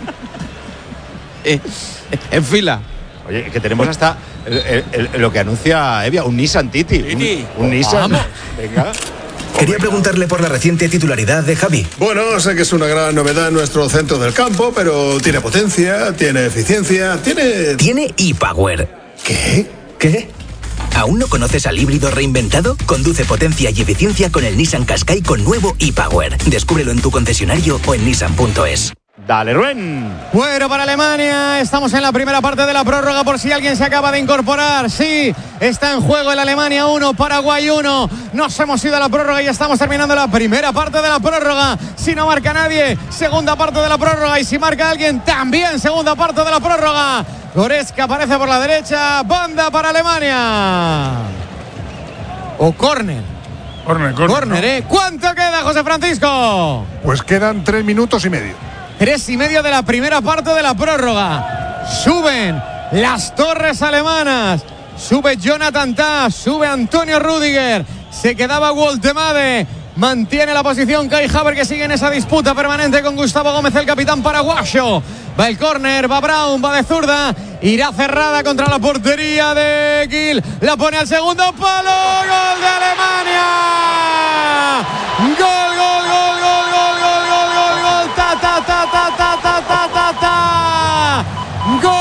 eh, en fila. Oye, que tenemos hasta el- el- el- lo que anuncia Evia, un Nissan Titi. Titi. Un, un Nissan. Venga. Quería preguntarle por la reciente titularidad de Javi. Bueno, sé que es una gran novedad en nuestro centro del campo, pero tiene potencia, tiene eficiencia, tiene... Tiene ePower. ¿Qué? ¿Qué? ¿Aún no conoces al híbrido reinventado? Conduce potencia y eficiencia con el Nissan Qashqai con nuevo ePower. Descúbrelo en tu concesionario o en nissan punto es. Dale, Ruen. Bueno, para Alemania, estamos en la primera parte de la prórroga por si alguien se acaba de incorporar. Sí, está en juego el Alemania uno, Paraguay uno. Nos hemos ido a la prórroga y estamos terminando la primera parte de la prórroga. Si no marca nadie, segunda parte de la prórroga. Y si marca alguien, también segunda parte de la prórroga. Goretzka aparece por la derecha, banda para Alemania. O córner. Córner, córner. Córner, ¿eh? ¿Cuánto queda, José Francisco? Pues quedan tres minutos y medio. Tres y medio de la primera parte de la prórroga. Suben las torres alemanas. Sube Jonathan Tah. Sube Antonio Rüdiger. Se quedaba Woltemade. Mantiene la posición Kai Havertz, que sigue en esa disputa permanente con Gustavo Gómez, el capitán paraguayo. Va el córner, va Braun, va de zurda. Irá cerrada contra la portería de Gil. La pone al segundo palo. ¡Gol de Alemania! ¡Gol, gol, gol, gol, gol, gol, gol, gol, gol! ¡Ta, ta, ta, ta, ta, ta, ta, ta, ta! ¡Gol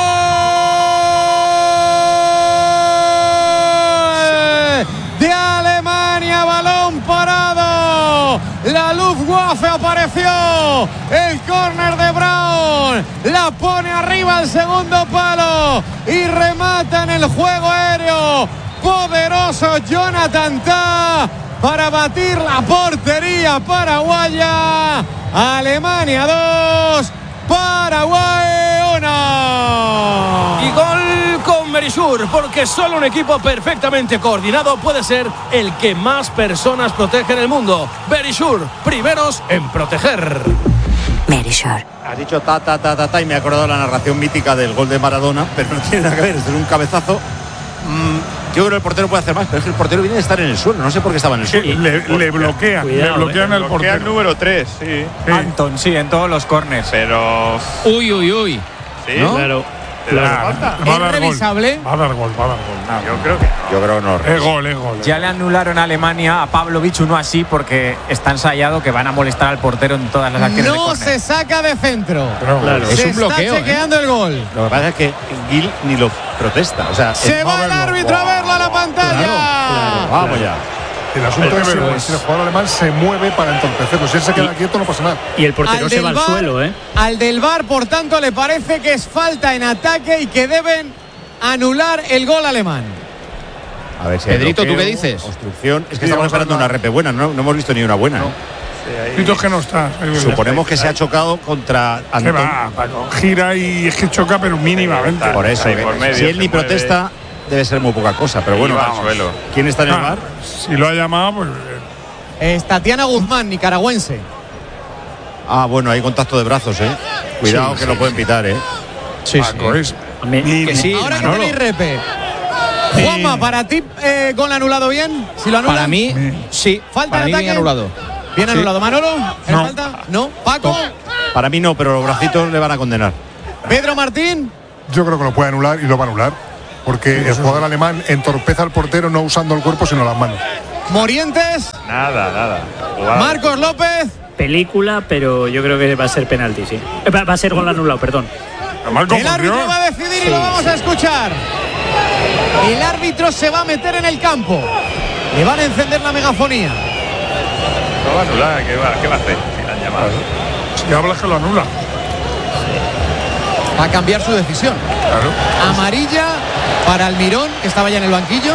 de Alemania! Balón parado. La Luftwaffe apareció. El córner de Braun. La pone arriba al segundo palo. Y remata en el juego aéreo. Poderoso Jonathan Tah para batir la portería paraguaya. Alemania dos, Paraguay uno. Y gol con Berisur, porque solo un equipo perfectamente coordinado puede ser el que más personas protege en el mundo. Berisur, primeros en proteger. Berisur. Has dicho ta, ta, ta, ta, ta, y me he acordado la narración mítica del gol de Maradona, pero no tiene nada que ver, es un cabezazo. Mm, yo creo que el portero puede hacer más, pero es que el portero viene de estar en el suelo, no sé por qué estaba en el suelo. Le, le bloquean, le bloquean al Bloquea portero. el número tres, sí. Anton, sí, en todos los corners. Pero. Uy, uy, uy. Sí, ¿No? claro. ¿Te das falta? Va a dar ¿Es revisable? gol. Va a dar gol, va a dar gol. No, yo creo que. Yo creo que no. Es gol, es gol. Ya le anularon a Alemania a Pavlovic uno así porque está ensayado que van a molestar al portero en todas las acciones de No córner. se saca de centro. Claro. Es Se un bloqueo, está chequeando el gol. Lo que pasa es que Gil ni lo protesta. O sea, Se es- va el árbitro a verlo a la pantalla. vamos ya. El asunto es Pero que si el jugador alemán se mueve para entorpecerlo. Si él se queda quieto, no pasa nada. Y el portero Al se del va al V A R, suelo, ¿eh? Al del V A R, por tanto, le parece que es falta en ataque y que deben anular el gol alemán. A ver si hay Pedrito, ¿tú bloqueo, qué dices? Obstrucción. Es que Sí, estamos vamos a esperando hablar. una repe buena, no, no hemos visto ni una buena. ¿eh? Pito es que no está. Suponemos que se ha chocado contra Se Antón. va, Paco. Gira y es que choca, pero mínimamente. Por eso, Ahí que por medio si él se ni mueve. protesta, debe ser muy poca cosa. Pero bueno, Y va al vamos. suelo. ¿Quién está en el Ah, V A R? si lo ha llamado, pues. Es Tatiana Guzmán, nicaragüense. Ah, bueno, hay contacto de brazos, ¿eh? Cuidado Sí, que sí, lo pueden pitar, ¿eh? Sí, Paco, sí. es. Me- ni- Que sí, Ahora que Manolo. tenéis repe. Juanma, ¿para ti eh, gol anulado bien? ¿Si lo anulan? Para mí, sí. ¿Falta para en mí ataque? bien anulado. Bien Sí. anulado. ¿Manolo? ¿Es No. falta? ¿No? ¿Paco? Para mí no, pero los bracitos le van a condenar. ¿Pedro Martín? Yo creo que lo puede anular y lo va a anular. Porque el jugador alemán entorpeza al portero no usando el cuerpo sino las manos. ¿Morientes? Nada, nada. Jugada. ¿Marcos López? Película, pero yo creo que va a ser penalti, sí. Eh, Va, va a ser gol anulado, perdón. El árbitro va a decidir y lo vamos a escuchar. El árbitro se va a meter en el campo. Le van a encender la megafonía. No va a anular, ¿qué va, qué va a hacer? Si la han llamado. Si hablas que lo anula. Va a cambiar su decisión. Claro. Amarilla para Almirón, que estaba ya en el banquillo.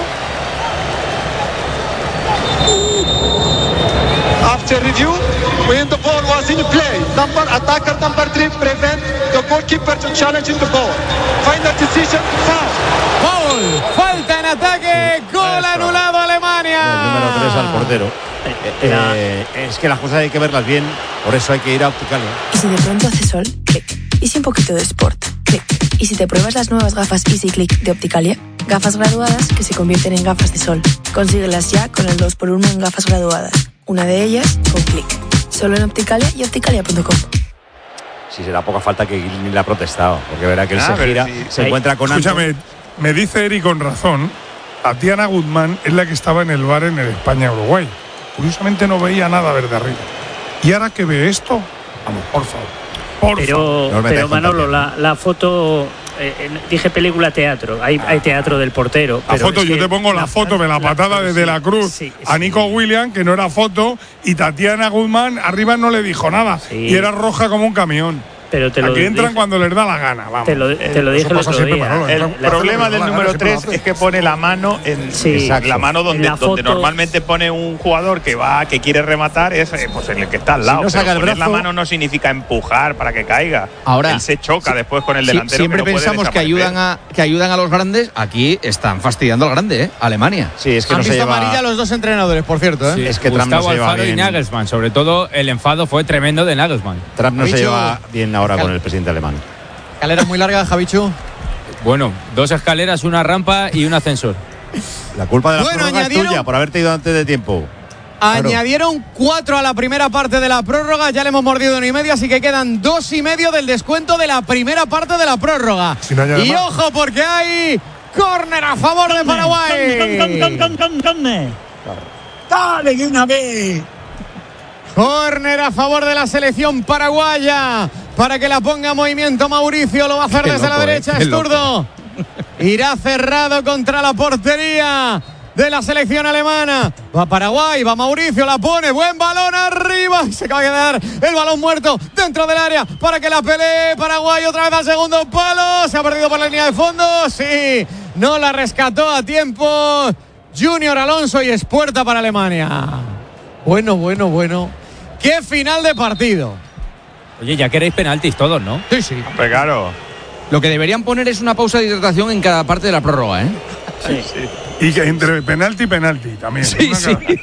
After review, when the ball was in play, number attacker number three prevent the goalkeeper to challenge in the ball. Final decision, foul. Gol, falta en ataque, gol anulado a Alemania. El número tres al portero. Eh, eh, es que las cosas hay que verlas bien, por eso hay que ir a Opticalia. Y si de pronto hace sol, clic. Y si un poquito de sport, clic. Y si te pruebas las nuevas gafas Easy Click de Opticalia, gafas graduadas que se convierten en gafas de sol. Consíguelas ya con el dos por uno en gafas graduadas. Una de ellas con clic. Solo en Opticalia y opticalia punto com. Si será poca falta que Gil le ha protestado, porque verá que él Ah, se pero gira, sí. se Ahí. encuentra con Escúchame, Anton. me dice Eri con razón, Tatiana Guzmán es la que estaba en el bar en el España-Uruguay. Curiosamente no veía nada desde arriba. Y ahora que ve esto, vamos, por favor. Por Pero, favor. No me pero dejes Manolo, también. la, la foto, eh, eh, dije película teatro, hay, hay teatro del portero. La pero foto, es yo que te pongo la, foto de la patada desde la cruz sí, a sí. Nico Williams, que no era foto, y Tatiana Guzmán arriba no le dijo nada. Sí. Y era roja como un camión. Pero te lo Aquí entran dije- cuando les da la gana, vamos. Te lo, te lo Eso dije el pasa otro siempre, día. Manolo, El entra- la problema hace, del la número gana, siempre tres lo hace. es que pone la mano en Sí. la mano donde, En la donde foto- normalmente pone un jugador que va, que quiere rematar, es eh, pues en el que está al Si lado. no saca Pero el poner brazo- la mano no significa empujar para que caiga. Ahora, él se choca después con el Sí, delantero. siempre que no puede pensamos que desaparecer. ayudan a que ayudan a los grandes. Aquí están fastidiando al grande, ¿eh? Alemania. Sí, es que Han no se visto lleva. amarilla los dos entrenadores, por cierto. ¿eh? Sí, es que Trump no Gustavo se lleva Alfaro y bien. Nagelsmann, sobre todo el enfado fue tremendo de Nagelsmann. Trump no se Javichu. lleva bien ahora con el presidente alemán. Escalera muy larga, Javichu. Bueno, dos escaleras, una rampa y un ascensor. La culpa de la Bueno, prórroga es añadieron- tuya por haberte ido antes de tiempo. Claro. Añadieron cuatro a la primera parte de la prórroga, ya le hemos mordido uno y medio, así que quedan dos y medio del descuento de la primera parte de la prórroga. Si no añade y más. ojo, porque hay córner a favor de Paraguay. Dale de una vez. Córner a favor de la selección paraguaya para que la ponga en movimiento Mauricio. Lo va a hacer Qué desde loco, la eh, derecha, qué es zurdo. Irá cerrado contra la portería de la selección alemana. Va Paraguay, va Mauricio, la pone. Buen balón arriba. Y se acaba de quedar el balón muerto dentro del área para que la pelee Paraguay otra vez al segundo palo. Se ha perdido por la línea de fondo. Sí, no la rescató a tiempo Junior Alonso y es puerta para Alemania. Bueno, bueno, bueno. ¡Qué final de partido! Oye, ya queréis penaltis todos, ¿no? Sí, sí. Pues claro. Lo que deberían poner es una pausa de hidratación en cada parte de la prórroga, ¿eh? Sí, sí. Y que entre penalti y penalti también. Sí, Una sí. cada-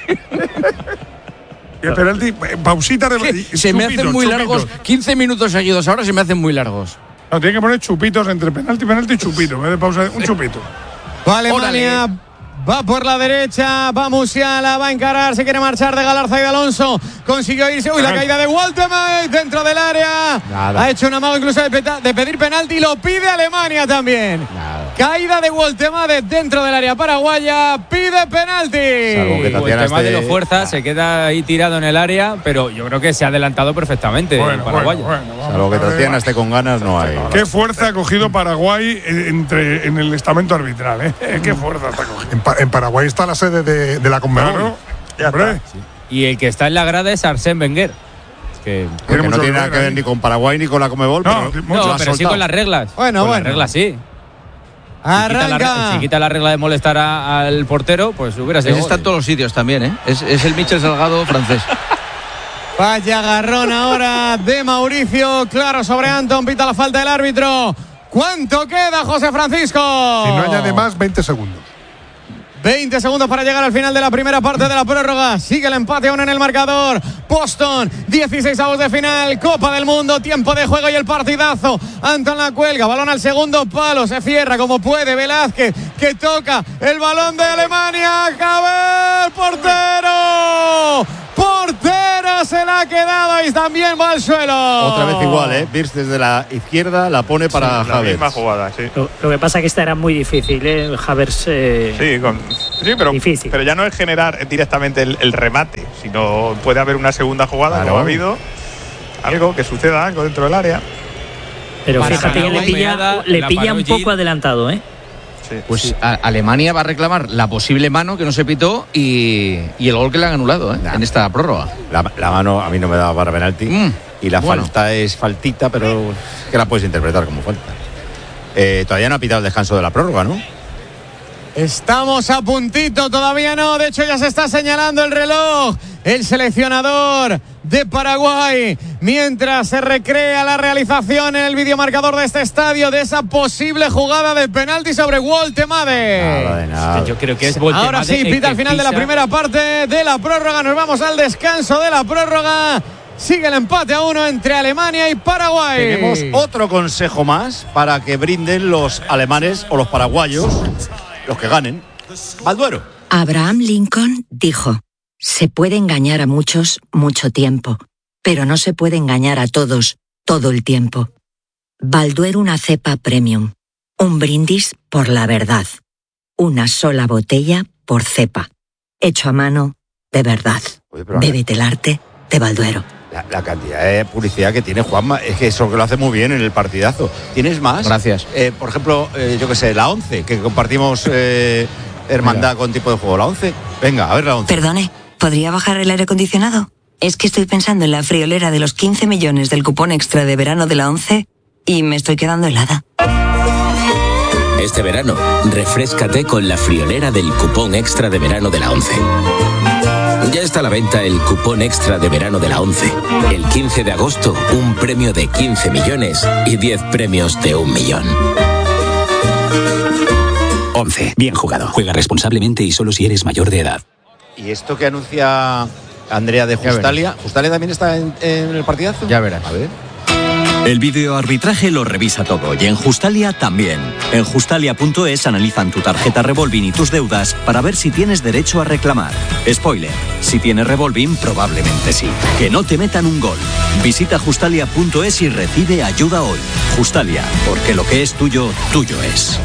Y el penalti, eh, pausita de. y- Se me chupitos, hacen muy chupitos. largos. quince minutos seguidos ahora se me hacen muy largos. No, tiene que poner chupitos entre penalti, penalti y chupito. En vez de pausa, un chupito. Va Alemania, va por la derecha, va Musiala, va a encarar, se quiere marchar de Galarza y de Alonso. Consiguió irse. Uy, la caída de Waltemay dentro del área. Nada. Ha hecho un amago incluso de, peta- de pedir penalti y lo pide Alemania también. Nada. Caída de Waltemay dentro del área paraguaya, pide penalti. Salvo que El Tatiana tema de esté- los fuerzas se queda ahí tirado en el área, pero yo creo que se ha adelantado perfectamente el Bueno, bueno, paraguayo. bueno. vamos Salvo que a ver. Tatiana esté con ganas, no hay. Qué fuerza ha cogido Paraguay eh, entre, en el estamento arbitral, ¿eh? Qué fuerza está cogiendo. En, Pa- en Paraguay está la sede de, de la Conmebol. Claro, Ya hombre. está. Y el que está en la grada es Arsène Wenger. Que, Porque no mucho tiene que nada ver que ver ahí. ni con Paraguay ni con la Conmebol, No, pero mucho no, ha pero sí soltado. con las reglas. Bueno, con bueno. las reglas sí. Si quita, la, Arranca. si quita la regla de molestar a- al portero, pues hubiera sido. Ese está en gol. todos los sitios también, ¿eh? Es, es el Michel Salgado francés. Vaya agarrón ahora de Mauricio. Claro, sobre Anton. Pita la falta del árbitro. ¿Cuánto queda, José Francisco? Si no añade más, veinte segundos. veinte segundos para llegar al final de la primera parte de la prórroga. Sigue el empate aún en el marcador. Boston, dieciséis avos de final, Copa del Mundo, tiempo de juego y el partidazo. Antón la cuelga, balón al segundo palo, se cierra como puede Velázquez, que toca el balón de Alemania. Javer, portero. Portero se la ha quedado y también va al suelo. Otra vez igual, ¿eh? Birz desde la izquierda la pone para sí, Havertz. La misma jugada, sí. Lo, lo que pasa es que esta era muy difícil, ¿eh? Havertz. Eh, sí, con, sí pero, difícil. pero ya no es generar directamente el, el remate, sino puede haber una segunda jugada, claro. como ha habido, algo que suceda, algo dentro del área. Pero Para fíjate que le pilla, le pilla un poco Gil. adelantado, ¿eh? Sí, pues sí. A- Alemania va a reclamar la posible mano que no se pitó y, y el gol que le han anulado ¿eh? Nah. en esta prórroga. La, la mano a mí no me da para penalti. Mm, y la bueno. falta es faltita, pero que la puedes interpretar como falta. Eh, todavía no ha pitado el descanso de la prórroga, ¿no? Estamos a puntito, todavía no. De hecho, ya se está señalando el reloj. El seleccionador de Paraguay, mientras se recrea la realización en el videomarcador de este estadio de esa posible jugada de penalti sobre Woltemade. Nada de nada. Yo creo que es Woltemade. Ahora sí, el pita que al final de la pisa. primera parte de la prórroga. Nos vamos al descanso de la prórroga. Sigue el empate a uno entre Alemania y Paraguay. Tenemos otro consejo más para que brinden los alemanes o los paraguayos, los que ganen. Balduero. Abraham Lincoln dijo: se puede engañar a muchos mucho tiempo, pero no se puede engañar a todos todo el tiempo. Balduero, una cepa premium. Un brindis por la verdad. Una sola botella por cepa. Hecho a mano de verdad. Oye, pero Bébete el arte de Balduero. La, la cantidad de publicidad que tiene Juanma, es que eso que lo hace muy bien en el partidazo. ¿Tienes más? Gracias. Eh, por ejemplo, eh, yo qué sé, la once, que compartimos eh, hermandad Venga. con tipo de juego. La once. Venga, a ver la once. Perdone, ¿podría bajar el aire acondicionado? Es que estoy pensando en la friolera de los quince millones del cupón extra de verano de la once y me estoy quedando helada. Este verano, refréscate con la friolera del cupón extra de verano de la once. Ya está a la venta el cupón extra de verano de la once. El quince de agosto, un premio de quince millones y diez premios de un millón. once. Bien jugado. Juega responsablemente y solo si eres mayor de edad. ¿Y esto que anuncia Andrea de Justalia? ¿Justalia también está en, en el partidazo? Ya verás. A ver. El videoarbitraje lo revisa todo y en Justalia también. En Justalia punto es analizan tu tarjeta Revolving y tus deudas para ver si tienes derecho a reclamar. Spoiler, si tienes Revolving probablemente sí. Que no te metan un gol. Visita Justalia punto es y recibe ayuda hoy. Justalia, porque lo que es tuyo, tuyo es.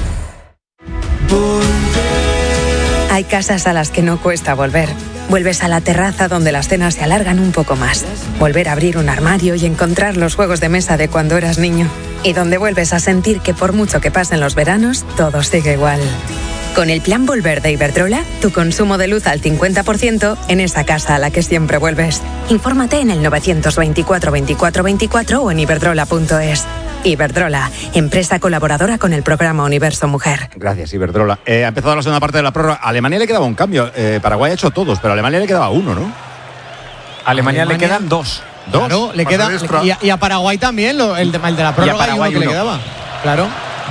Hay casas a las que no cuesta volver. Vuelves a la terraza donde las cenas se alargan un poco más. Volver a abrir un armario y encontrar los juegos de mesa de cuando eras niño. Y donde vuelves a sentir que por mucho que pasen los veranos, todo sigue igual. Con el plan Volver de Iberdrola, tu consumo de luz al cincuenta por ciento en esa casa a la que siempre vuelves. Infórmate en el novecientos veinticuatro veinticuatro veinticuatro o en iberdrola punto es. Iberdrola, empresa colaboradora con el programa Universo Mujer. Gracias, Iberdrola. Eh, ha empezado la segunda parte de la prórroga. A Alemania le quedaba un cambio. Eh, Paraguay ha hecho todos, pero a Alemania le quedaba uno, ¿no? A Alemania, Alemania le quedan dos. ¿Dos? Claro, le queda, y, a, y a Paraguay también, lo, el, de, el de la prórroga y, y uno que uno. le quedaba. Claro.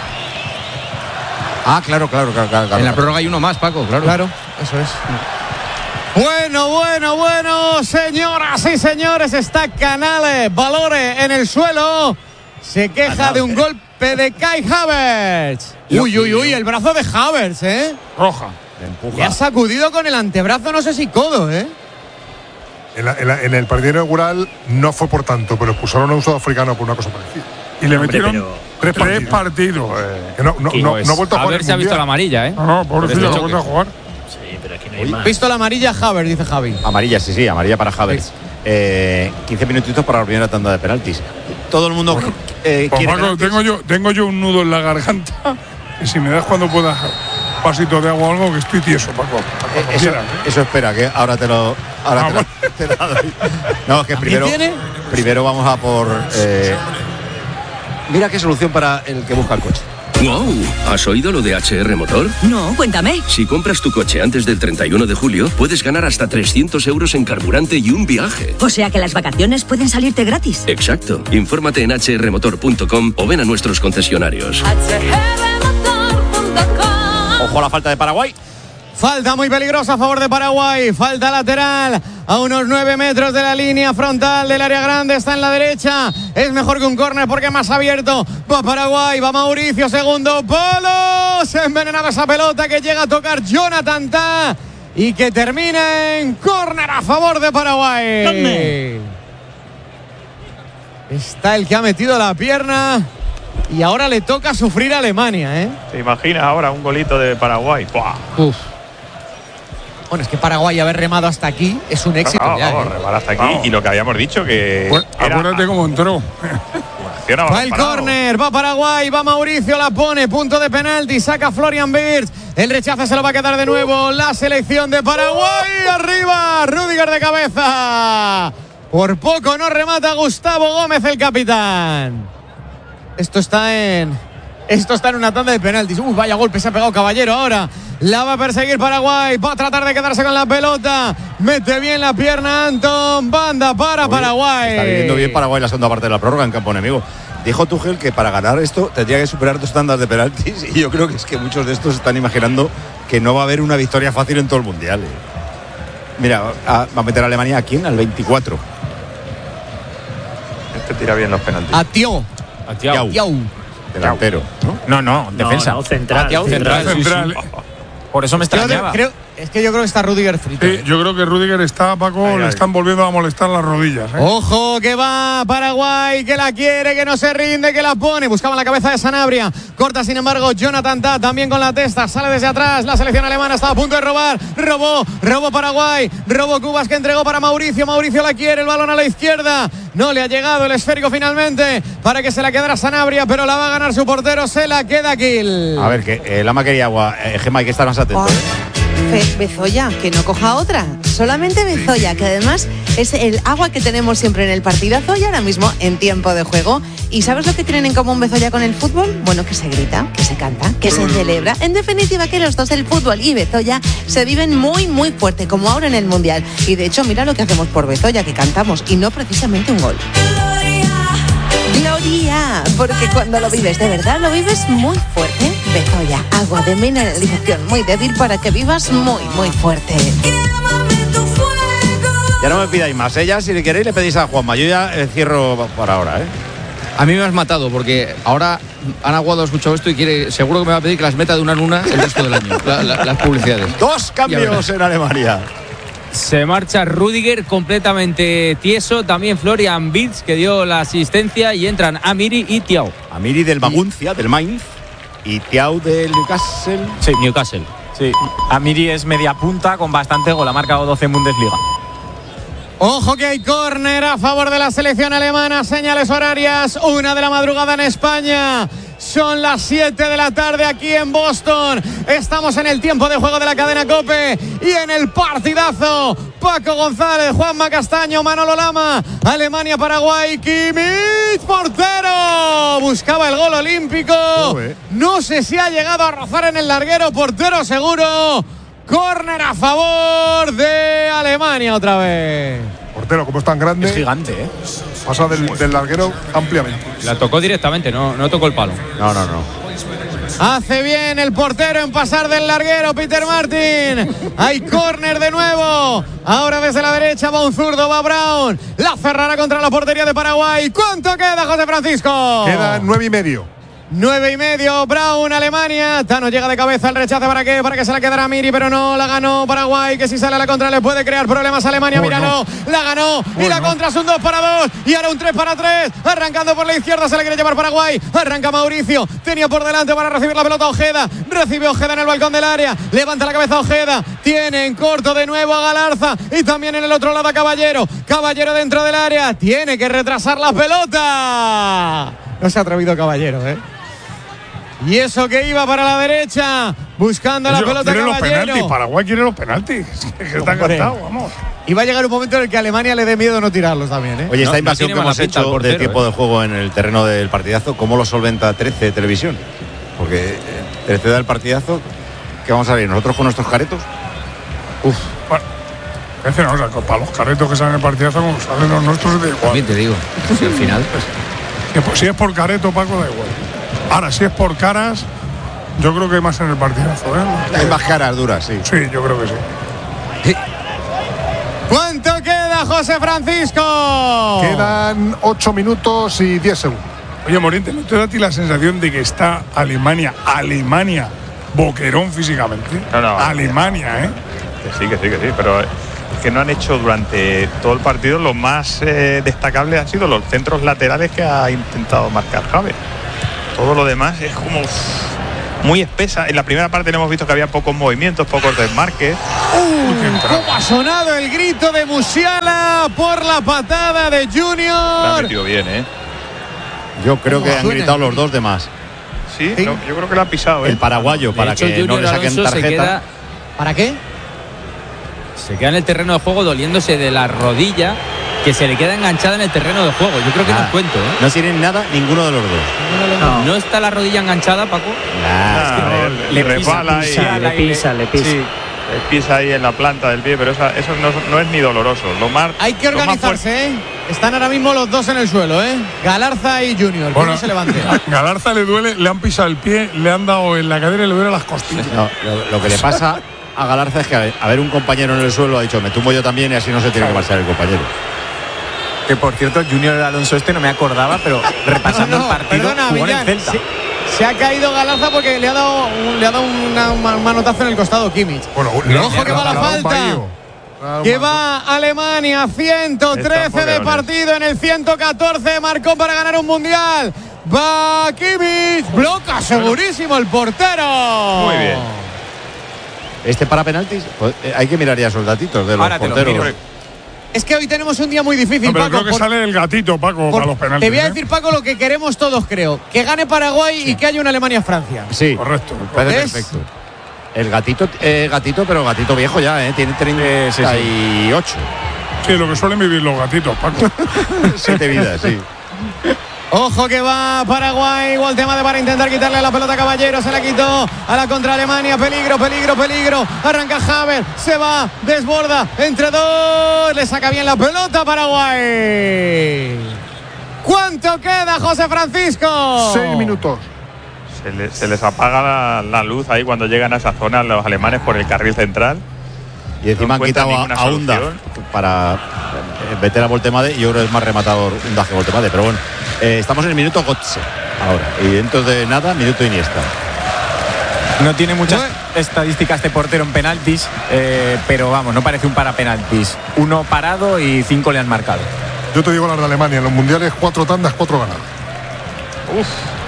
Ah, claro, claro, claro, claro. En la prórroga hay uno más, Paco, claro. Claro, eso es. Bueno, bueno, bueno, señoras y señores, está Canales, Valore en el suelo. Se queja Canales. de un golpe de Kai Havertz. Uy, uy, uy, el brazo de Havertz, ¿eh? Roja. Le empuja. Le ha sacudido con el antebrazo, no sé si codo, ¿eh? En, la, en, la, en el partido inaugural no fue por tanto, pero expulsaron a un sudafricano por una cosa parecida. Y le Hombre, metieron tres partidos. Tres partidos. Eh, que no, no, no, no, no ha vuelto a jugar. A ver si ha visto la amarilla, ¿eh? No, no, pobrecito, no ha vuelto a jugar. Sí, pero aquí no hay más. Visto la amarilla, Havertz, dice Javi. Amarilla, sí, sí, amarilla para Havertz. Sí. Eh, quince minutitos para la primera tanda de penaltis. Todo el mundo bueno, eh, pues quiere Marco, tengo yo tengo yo un nudo en la garganta y si me das cuando puedas un pasito de agua o algo, que estoy tieso, Paco. Eh, eso, quieras, ¿eh? Eso espera, que ahora te lo ahora ah, te, lo, te lo doy. No, que primero tiene? primero vamos a por eh, mira qué solución para el que busca el coche. ¡Wow! ¿Has oído lo de H R Motor? No, cuéntame. Si compras tu coche antes del treinta y uno de julio, puedes ganar hasta trescientos euros en carburante y un viaje. O sea que las vacaciones pueden salirte gratis. Exacto. Infórmate en h r motor punto com o ven a nuestros concesionarios. Ojo a la falta de Paraguay. Falta muy peligrosa a favor de Paraguay. Falta lateral a unos nueve metros de la línea frontal del área grande. Está en la derecha. Es mejor que un córner porque es más abierto. Va Paraguay, va Mauricio, segundo palo. Se envenenaba esa pelota que llega a tocar Jonathan Tah y que termina en córner a favor de Paraguay. ¿Dónde? Está el que ha metido la pierna y ahora le toca sufrir a Alemania, ¿eh? ¿Te imaginas ahora un golito de Paraguay? ¡Buah! Uf. Bueno, es que Paraguay haber remado hasta aquí es un éxito. Vamos, ya, vamos, ¿eh? remar hasta aquí. Vamos. Y lo que habíamos dicho que Pues, era- acuérdate cómo entró. Va el córner, va Paraguay, va Mauricio, la pone, punto de penalti, saca Florian Wirtz. El rechace se lo va a quedar de nuevo la selección de Paraguay. Arriba, Rüdiger de cabeza. Por poco no remata Gustavo Gómez, el capitán. Esto está en... Esto está en una tanda de penaltis. Uy, vaya golpe se ha pegado Caballero ahora. La va a perseguir Paraguay. Va a tratar de quedarse con la pelota. Mete bien la pierna Anton. Banda para Uy, Paraguay. Está viviendo bien Paraguay la segunda parte de la prórroga en campo enemigo. Dijo Tuchel que para ganar esto tendría que superar dos tandas de penaltis y yo creo que es que muchos de estos están imaginando que no va a haber una victoria fácil en todo el Mundial. Mira, va a meter a Alemania aquí en al veinticuatro. Este tira bien los penaltis. A Tió. A Tiau. Tiau. Delantero, ¿no? No, no, defensa. No, no, central. Ah, Tiau, central. central, sí, sí. Por eso me Creo, extrañaba. creo- es que yo creo que está Rüdiger frito. Sí, yo creo que Rüdiger está, Paco, Ay, le ay. están volviendo a molestar las rodillas. ¿eh? Ojo que va Paraguay, que la quiere, que no se rinde, que la pone. Buscaba la cabeza de Sanabria. Corta, sin embargo, Jonathan Tah también con la testa. Sale desde atrás. La selección alemana estaba a punto de robar. Robó, robó Paraguay. Robó Cubas que entregó para Mauricio. Mauricio la quiere, el balón a la izquierda. No le ha llegado el esférico finalmente para que se la quedara Sanabria, pero la va a ganar su portero. Se la queda Gil. A ver, que eh, Lama quería agua. Eh, Gemma, hay que estar más atento. ¿eh? Fe- Bezoya, que no coja otra. Solamente Bezoya, que además es el agua que tenemos siempre en el partidazo y ahora mismo en tiempo de juego. ¿Y sabes lo que tienen en común Bezoya con el fútbol? Bueno, que se grita, que se canta, que se celebra. En definitiva, que los dos, el fútbol y Bezoya, se viven muy, muy fuerte, como ahora en el Mundial. Y de hecho, mira lo que hacemos por Bezoya, que cantamos, y no precisamente un gol. Gloria, porque cuando lo vives de verdad, lo vives muy fuerte. Bezoya, agua de mineralización muy débil para que vivas muy, muy fuerte. Ya no me pidáis más, ¿eh? Ya, si le queréis le pedís a Juanma. Yo ya eh, cierro por ahora, ¿eh? A mí me has matado porque ahora Ana Aguado ha escuchado esto y quiere, seguro que me va a pedir que las meta de una en una el resto del año, la- la- las publicidades. Dos cambios en Alemania. Se marcha Rüdiger completamente tieso. También Florian Wirtz, que dio la asistencia. Y entran Amiri y Tiau. Amiri del Maguncia, del Mainz. Y Tiau del Newcastle. Sí, Newcastle. Sí. Amiri es media punta con bastante gol. Ha marcado doce en Bundesliga. Ojo que hay córner a favor de la selección alemana. Señales horarias, una de la madrugada en España. Son las siete de la tarde aquí en Boston. Estamos en el tiempo de juego de la cadena COPE y en el partidazo. Paco González, Juanma Castaño, Manolo Lama. Alemania, Paraguay, Kimmich, portero. Buscaba el gol olímpico. No sé si ha llegado a rozar en el larguero. Portero seguro. Córner a favor de Alemania otra vez. Portero, como es tan grande, Es gigante, ¿eh? pasa del, del larguero ampliamente. La tocó directamente, no, no tocó el palo. No, no, no. Hace bien el portero en pasar del larguero, Peter Martin. Hay córner de nuevo. Ahora desde la derecha va un zurdo, va Brown. La cerrará contra la portería de Paraguay. ¿Cuánto queda, José Francisco? Queda nueve y medio. Nueve y medio, Brown, Alemania. Tano llega de cabeza, el rechace para qué, para que se la quedara Miri, pero no, la ganó Paraguay, que si sale a la contra le puede crear problemas a Alemania. Oh, Míralo, no. la ganó y Oh, la no. contra es un dos para dos y ahora un tres para tres. Arrancando por la izquierda, se la quiere llevar Paraguay. Arranca Mauricio, tenía por delante para recibir la pelota Ojeda. Recibe Ojeda en el balcón del área, levanta la cabeza Ojeda. Tiene en corto de nuevo a Galarza y también en el otro lado a Caballero. Caballero dentro del área, tiene que retrasar la pelota. No se ha atrevido Caballero, ¿eh? Y eso que iba para la derecha, buscando la Ellos pelota quieren los Caballero. penaltis. Paraguay quiere los penaltis. Que está Hombre. encantado, vamos. Y va a llegar un momento en el que a Alemania le dé miedo no tirarlos también, ¿eh? Oye, esta No, invasión no tiene que hemos mala pinta el hecho portero, de tiempo ¿eh? de juego en el terreno del partidazo, ¿cómo lo solventa trece Televisión? Porque eh, trece da el partidazo, ¿qué vamos a ver? ¿Nosotros con nuestros caretos? Uf. Bueno, es decir, una cosa, para los caretos que salen en el partidazo, como salen los nuestros, da igual. También te digo, si al final. Que pues, si es por careto, Paco, da igual. Ahora, si es por caras, Yo creo que hay más en el partidazo, ¿eh? Hay más caras duras, sí. Sí, yo creo que sí. sí. ¿Cuánto queda, José Francisco? Quedan ocho minutos y diez segundos. Oye, Moriente, ¿no te da a ti la sensación de que está Alemania, Alemania, boquerón físicamente? No, no. Alemania, ¿eh? Que sí, que sí, que sí, pero es que no han hecho durante todo el partido lo más eh, destacable han sido los centros laterales que ha intentado marcar Javier. Todo lo demás es como muy espesa. En la primera parte le hemos visto que había pocos movimientos, pocos desmarques. Uh, ¿Cómo ha sonado el grito de Musiala por la patada de Junior? La ha metido bien, ¿eh? Yo creo que han gritado los dos de más. Sí, ¿Sí? No, yo creo que lo ha pisado, ¿eh? El paraguayo, para hecho, que Junior no le saquen Alonso tarjeta. Se queda, ¿Para qué? Se queda en el terreno de juego doliéndose de la rodilla que se le queda enganchada en el terreno de juego. Yo creo que Ah, no es cuento, ¿eh? No tienen nada ninguno de los dos. No, no está la rodilla enganchada, Paco. Nah, es que le, le resbala pisa, y le pisa, le pisa. Sí, le pisa ahí en la planta del pie, pero esa, eso no, no es ni doloroso. Lo más, Hay que lo más organizarse, ¿eh? Están ahora mismo los dos en el suelo, ¿eh? Galarza y Junior. Bueno, ¿Quién no se levante? Galarza le duele, le han pisado el pie, le han dado en la cadera y le duele las costillas. No, lo, lo que le pasa a Galarza es que a ver, a ver un compañero en el suelo ha dicho me tumbo yo también y así no se tiene que marchar el compañero. Que por cierto, Junior Alonso este no me acordaba, pero repasando No, no, el partido, perdona, jugó en Millán, el Celta. Se, se ha caído Galarza porque le ha dado un, le ha dado una, un manotazo en el costado Kimmich. Bueno, ojo que va la falta. Que va Alemania, ciento trece de partido en el ciento catorce, marcó para ganar un mundial. Va Kimmich, bloca segurísimo el portero. Muy bien. Este para penaltis, pues, eh, hay que mirar ya esos datitos de los Ahora te lo porteros. miro. Es que hoy tenemos un día muy difícil, No, pero Paco. creo que por- sale el gatito, Paco, por- para los penaltis. te voy a ¿eh? decir, Paco, lo que queremos todos, creo. Que gane Paraguay y que haya una Alemania-Francia. Sí, correcto. parece ¿Ves? perfecto. El gatito, eh, gatito, pero gatito viejo ya, ¿eh? Tiene treinta y ocho. Sí, lo que suelen vivir los gatitos, Paco. Siete vidas, sí. Ojo que va Paraguay, igual tema de para intentar quitarle la pelota a Caballero, se la quitó a la contra Alemania, peligro, peligro, peligro, arranca Haver, se va, desborda, entre dos, le saca bien la pelota a Paraguay. ¿Cuánto queda, José Francisco? Seis minutos. Se, le- se les apaga la, la luz ahí cuando llegan a esa zona los alemanes por el carril central. Y encima No han encuentran quitado a, ninguna a Unda solución. para eh, meter a Voltemade y yo creo que es más rematador Unda que Voltemade. Pero bueno, eh, estamos en el minuto Götze ahora. Y dentro de nada, minuto Iniesta. No tiene muchas estadísticas este portero en penaltis, eh, pero vamos, no parece un para penaltis. Uno parado y cinco le han marcado. Yo te digo las de Alemania, en los mundiales cuatro tandas, cuatro ganadas. Uf.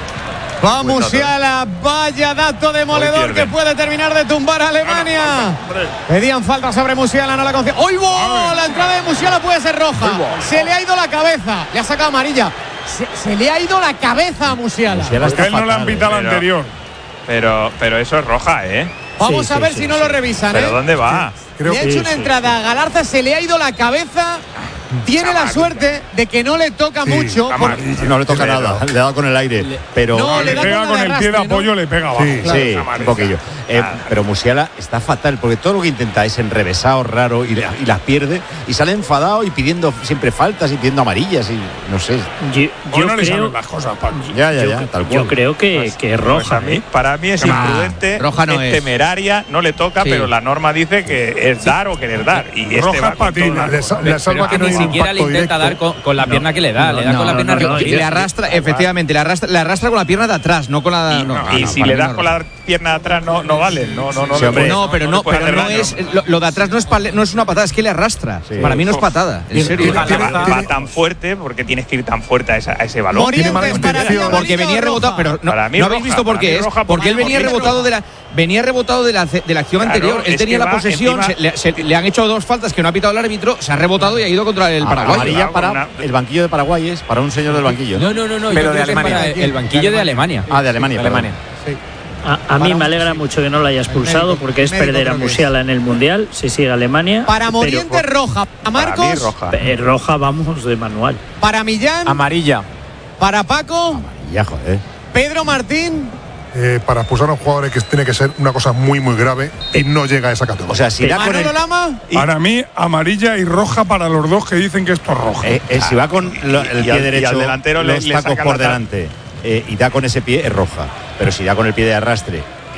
Va Buen dato, Musiala, vaya dato demoledor Hoy que pierden. puede terminar de tumbar a Alemania. Pedían falta sobre Musiala, no la conocía. ¡Oy, bo! La entrada de Musiala puede ser roja. Se le ha ido la cabeza, le ha sacado amarilla. Se, se le ha ido la cabeza a Musiala. Musiala Porque está él no le han fatal, pitado la pero- anterior. Pero, pero eso es roja, ¿eh? Vamos Sí, a sí, ver sí, si no sí. lo revisan, ¿Pero ¿eh? dónde va? Creo Le ha que hecho sí, una sí. entrada a Galarza, se le ha ido la cabeza. Tiene la suerte de que no le toca Sí, mucho. por- amarilla. No le toca Pero- nada, le ha dado con el aire. Pero No, No, le le da pega con con la el de pie de arrastre, ¿no? apoyo, le pega abajo. Sí, sí, un amarilla. poquillo. Eh, pero Musiala está fatal porque todo lo que intenta es enrevesado, raro y, y las pierde y sale enfadado y pidiendo siempre faltas y pidiendo amarillas y no sé. Yo, O yo no le creo, saben las cosas, Paco. Ya, ya, yo, ya, tal cual. yo creo que, que es roja. Pues a mí, ¿eh? para mí es Ah, imprudente, roja no es es. temeraria, no le toca, Sí. pero la norma dice que es dar o querer dar. Y este Roja va es con patina. todas le, las sa- cosas. le Pero salva es que que no ni hay un siquiera le impacto intenta dar directo. con, con la pierna que le da, le da No, con la no, pierna no, no, arriba. y le arrastra, efectivamente, le arrastra, le arrastra con la pierna de atrás, no con la. Y, no, y no, si para le mí das no con la pierna de atrás no, no vale. No, no, no. Sí, le hombre. puede- No, pero no, le puede pero hacer no daño. es lo, lo de atrás no es pale- no es una patada, es que le arrastra. Sí. Para mí no es Uf. patada, en Tiene- serio. tiene- tiene- Va, tiene- va tan fuerte porque tienes que ir tan fuerte a, esa- a ese balón. Morientes, mala para ti, intención. amarilla Porque o venía roja. rebotado, pero no, Para mí ¿no habéis roja, visto por para qué mí es? roja, Porque él porque venía es rebotado de la venía rebotado de la de la acción Claro, anterior. Él es tenía que la va posesión, encima- se, le, se- le han hecho dos faltas que no ha pitado el árbitro, se ha rebotado y ha ido contra el Ah, Paraguay. amarilla Con para una- el banquillo de Paraguay es para un señor del banquillo. No, no, no, no. Pero yo de creo que es Alemania. para el banquillo de Alemania. Ah, de Alemania. perdón. Alemania. A, a mí me alegra mucho que no lo haya expulsado médico- porque es médico perder a creo que es. Musiala en el Mundial si sigue Alemania. Para pero- Morientes, roja. Para Para mí Marcos, roja. Eh, roja, vamos, de manual. para Millán, Amarilla. para Paco, Ya, joder. Pedro Martín. Eh, para expulsar a un jugador que tiene que ser una cosa muy, muy grave y no llega a esa categoría. O sea, si da con el, Manolo Lama. Para mí, amarilla y roja para los dos que dicen que esto es roja. eh, eh, si va con lo- el Y pie al- y derecho, al delantero le- los le tacos sacan por la tar- delante eh, y da con ese pie es roja. Pero si da con el pie de arrastre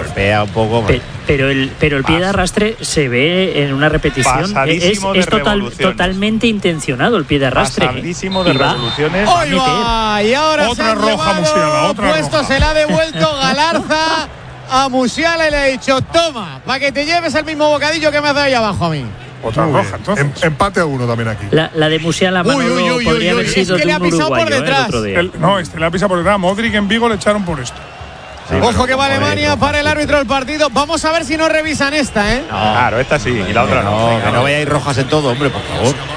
golpea un poco. Pe- pero el pero el pie de arrastre se ve en una repetición. Es, Pasadísimo de es total, revoluciones. totalmente intencionado el pie de arrastre. Pasadísimo de Y va- revoluciones. va a ¡Hoy meter. va! Y ahora Otra se han roja, llevado Musiala, otra puesto, roja. se la ha devuelto Galarza a Musiala y le ha dicho, toma, para que te lleves el mismo bocadillo que me has dado ahí abajo a mí. Otra Muy roja, bien. entonces. Em- empate a uno también aquí. La, la de Musiala, Uy, Manolo, uy, uy, podría uy, haber uy, sido es que le de ha un pisado por uruguayo, ¿eh? el detrás. otro día. El- no, este la pisa por detrás. Modric en Vigo le echaron por esto. Sí, Ojo pero que va como Alemania de- para el árbitro del partido. Vamos a ver si no revisan esta, ¿eh? No, Claro, esta sí, y la otra no. no, Venga, que no veáis rojas en todo, hombre, por favor.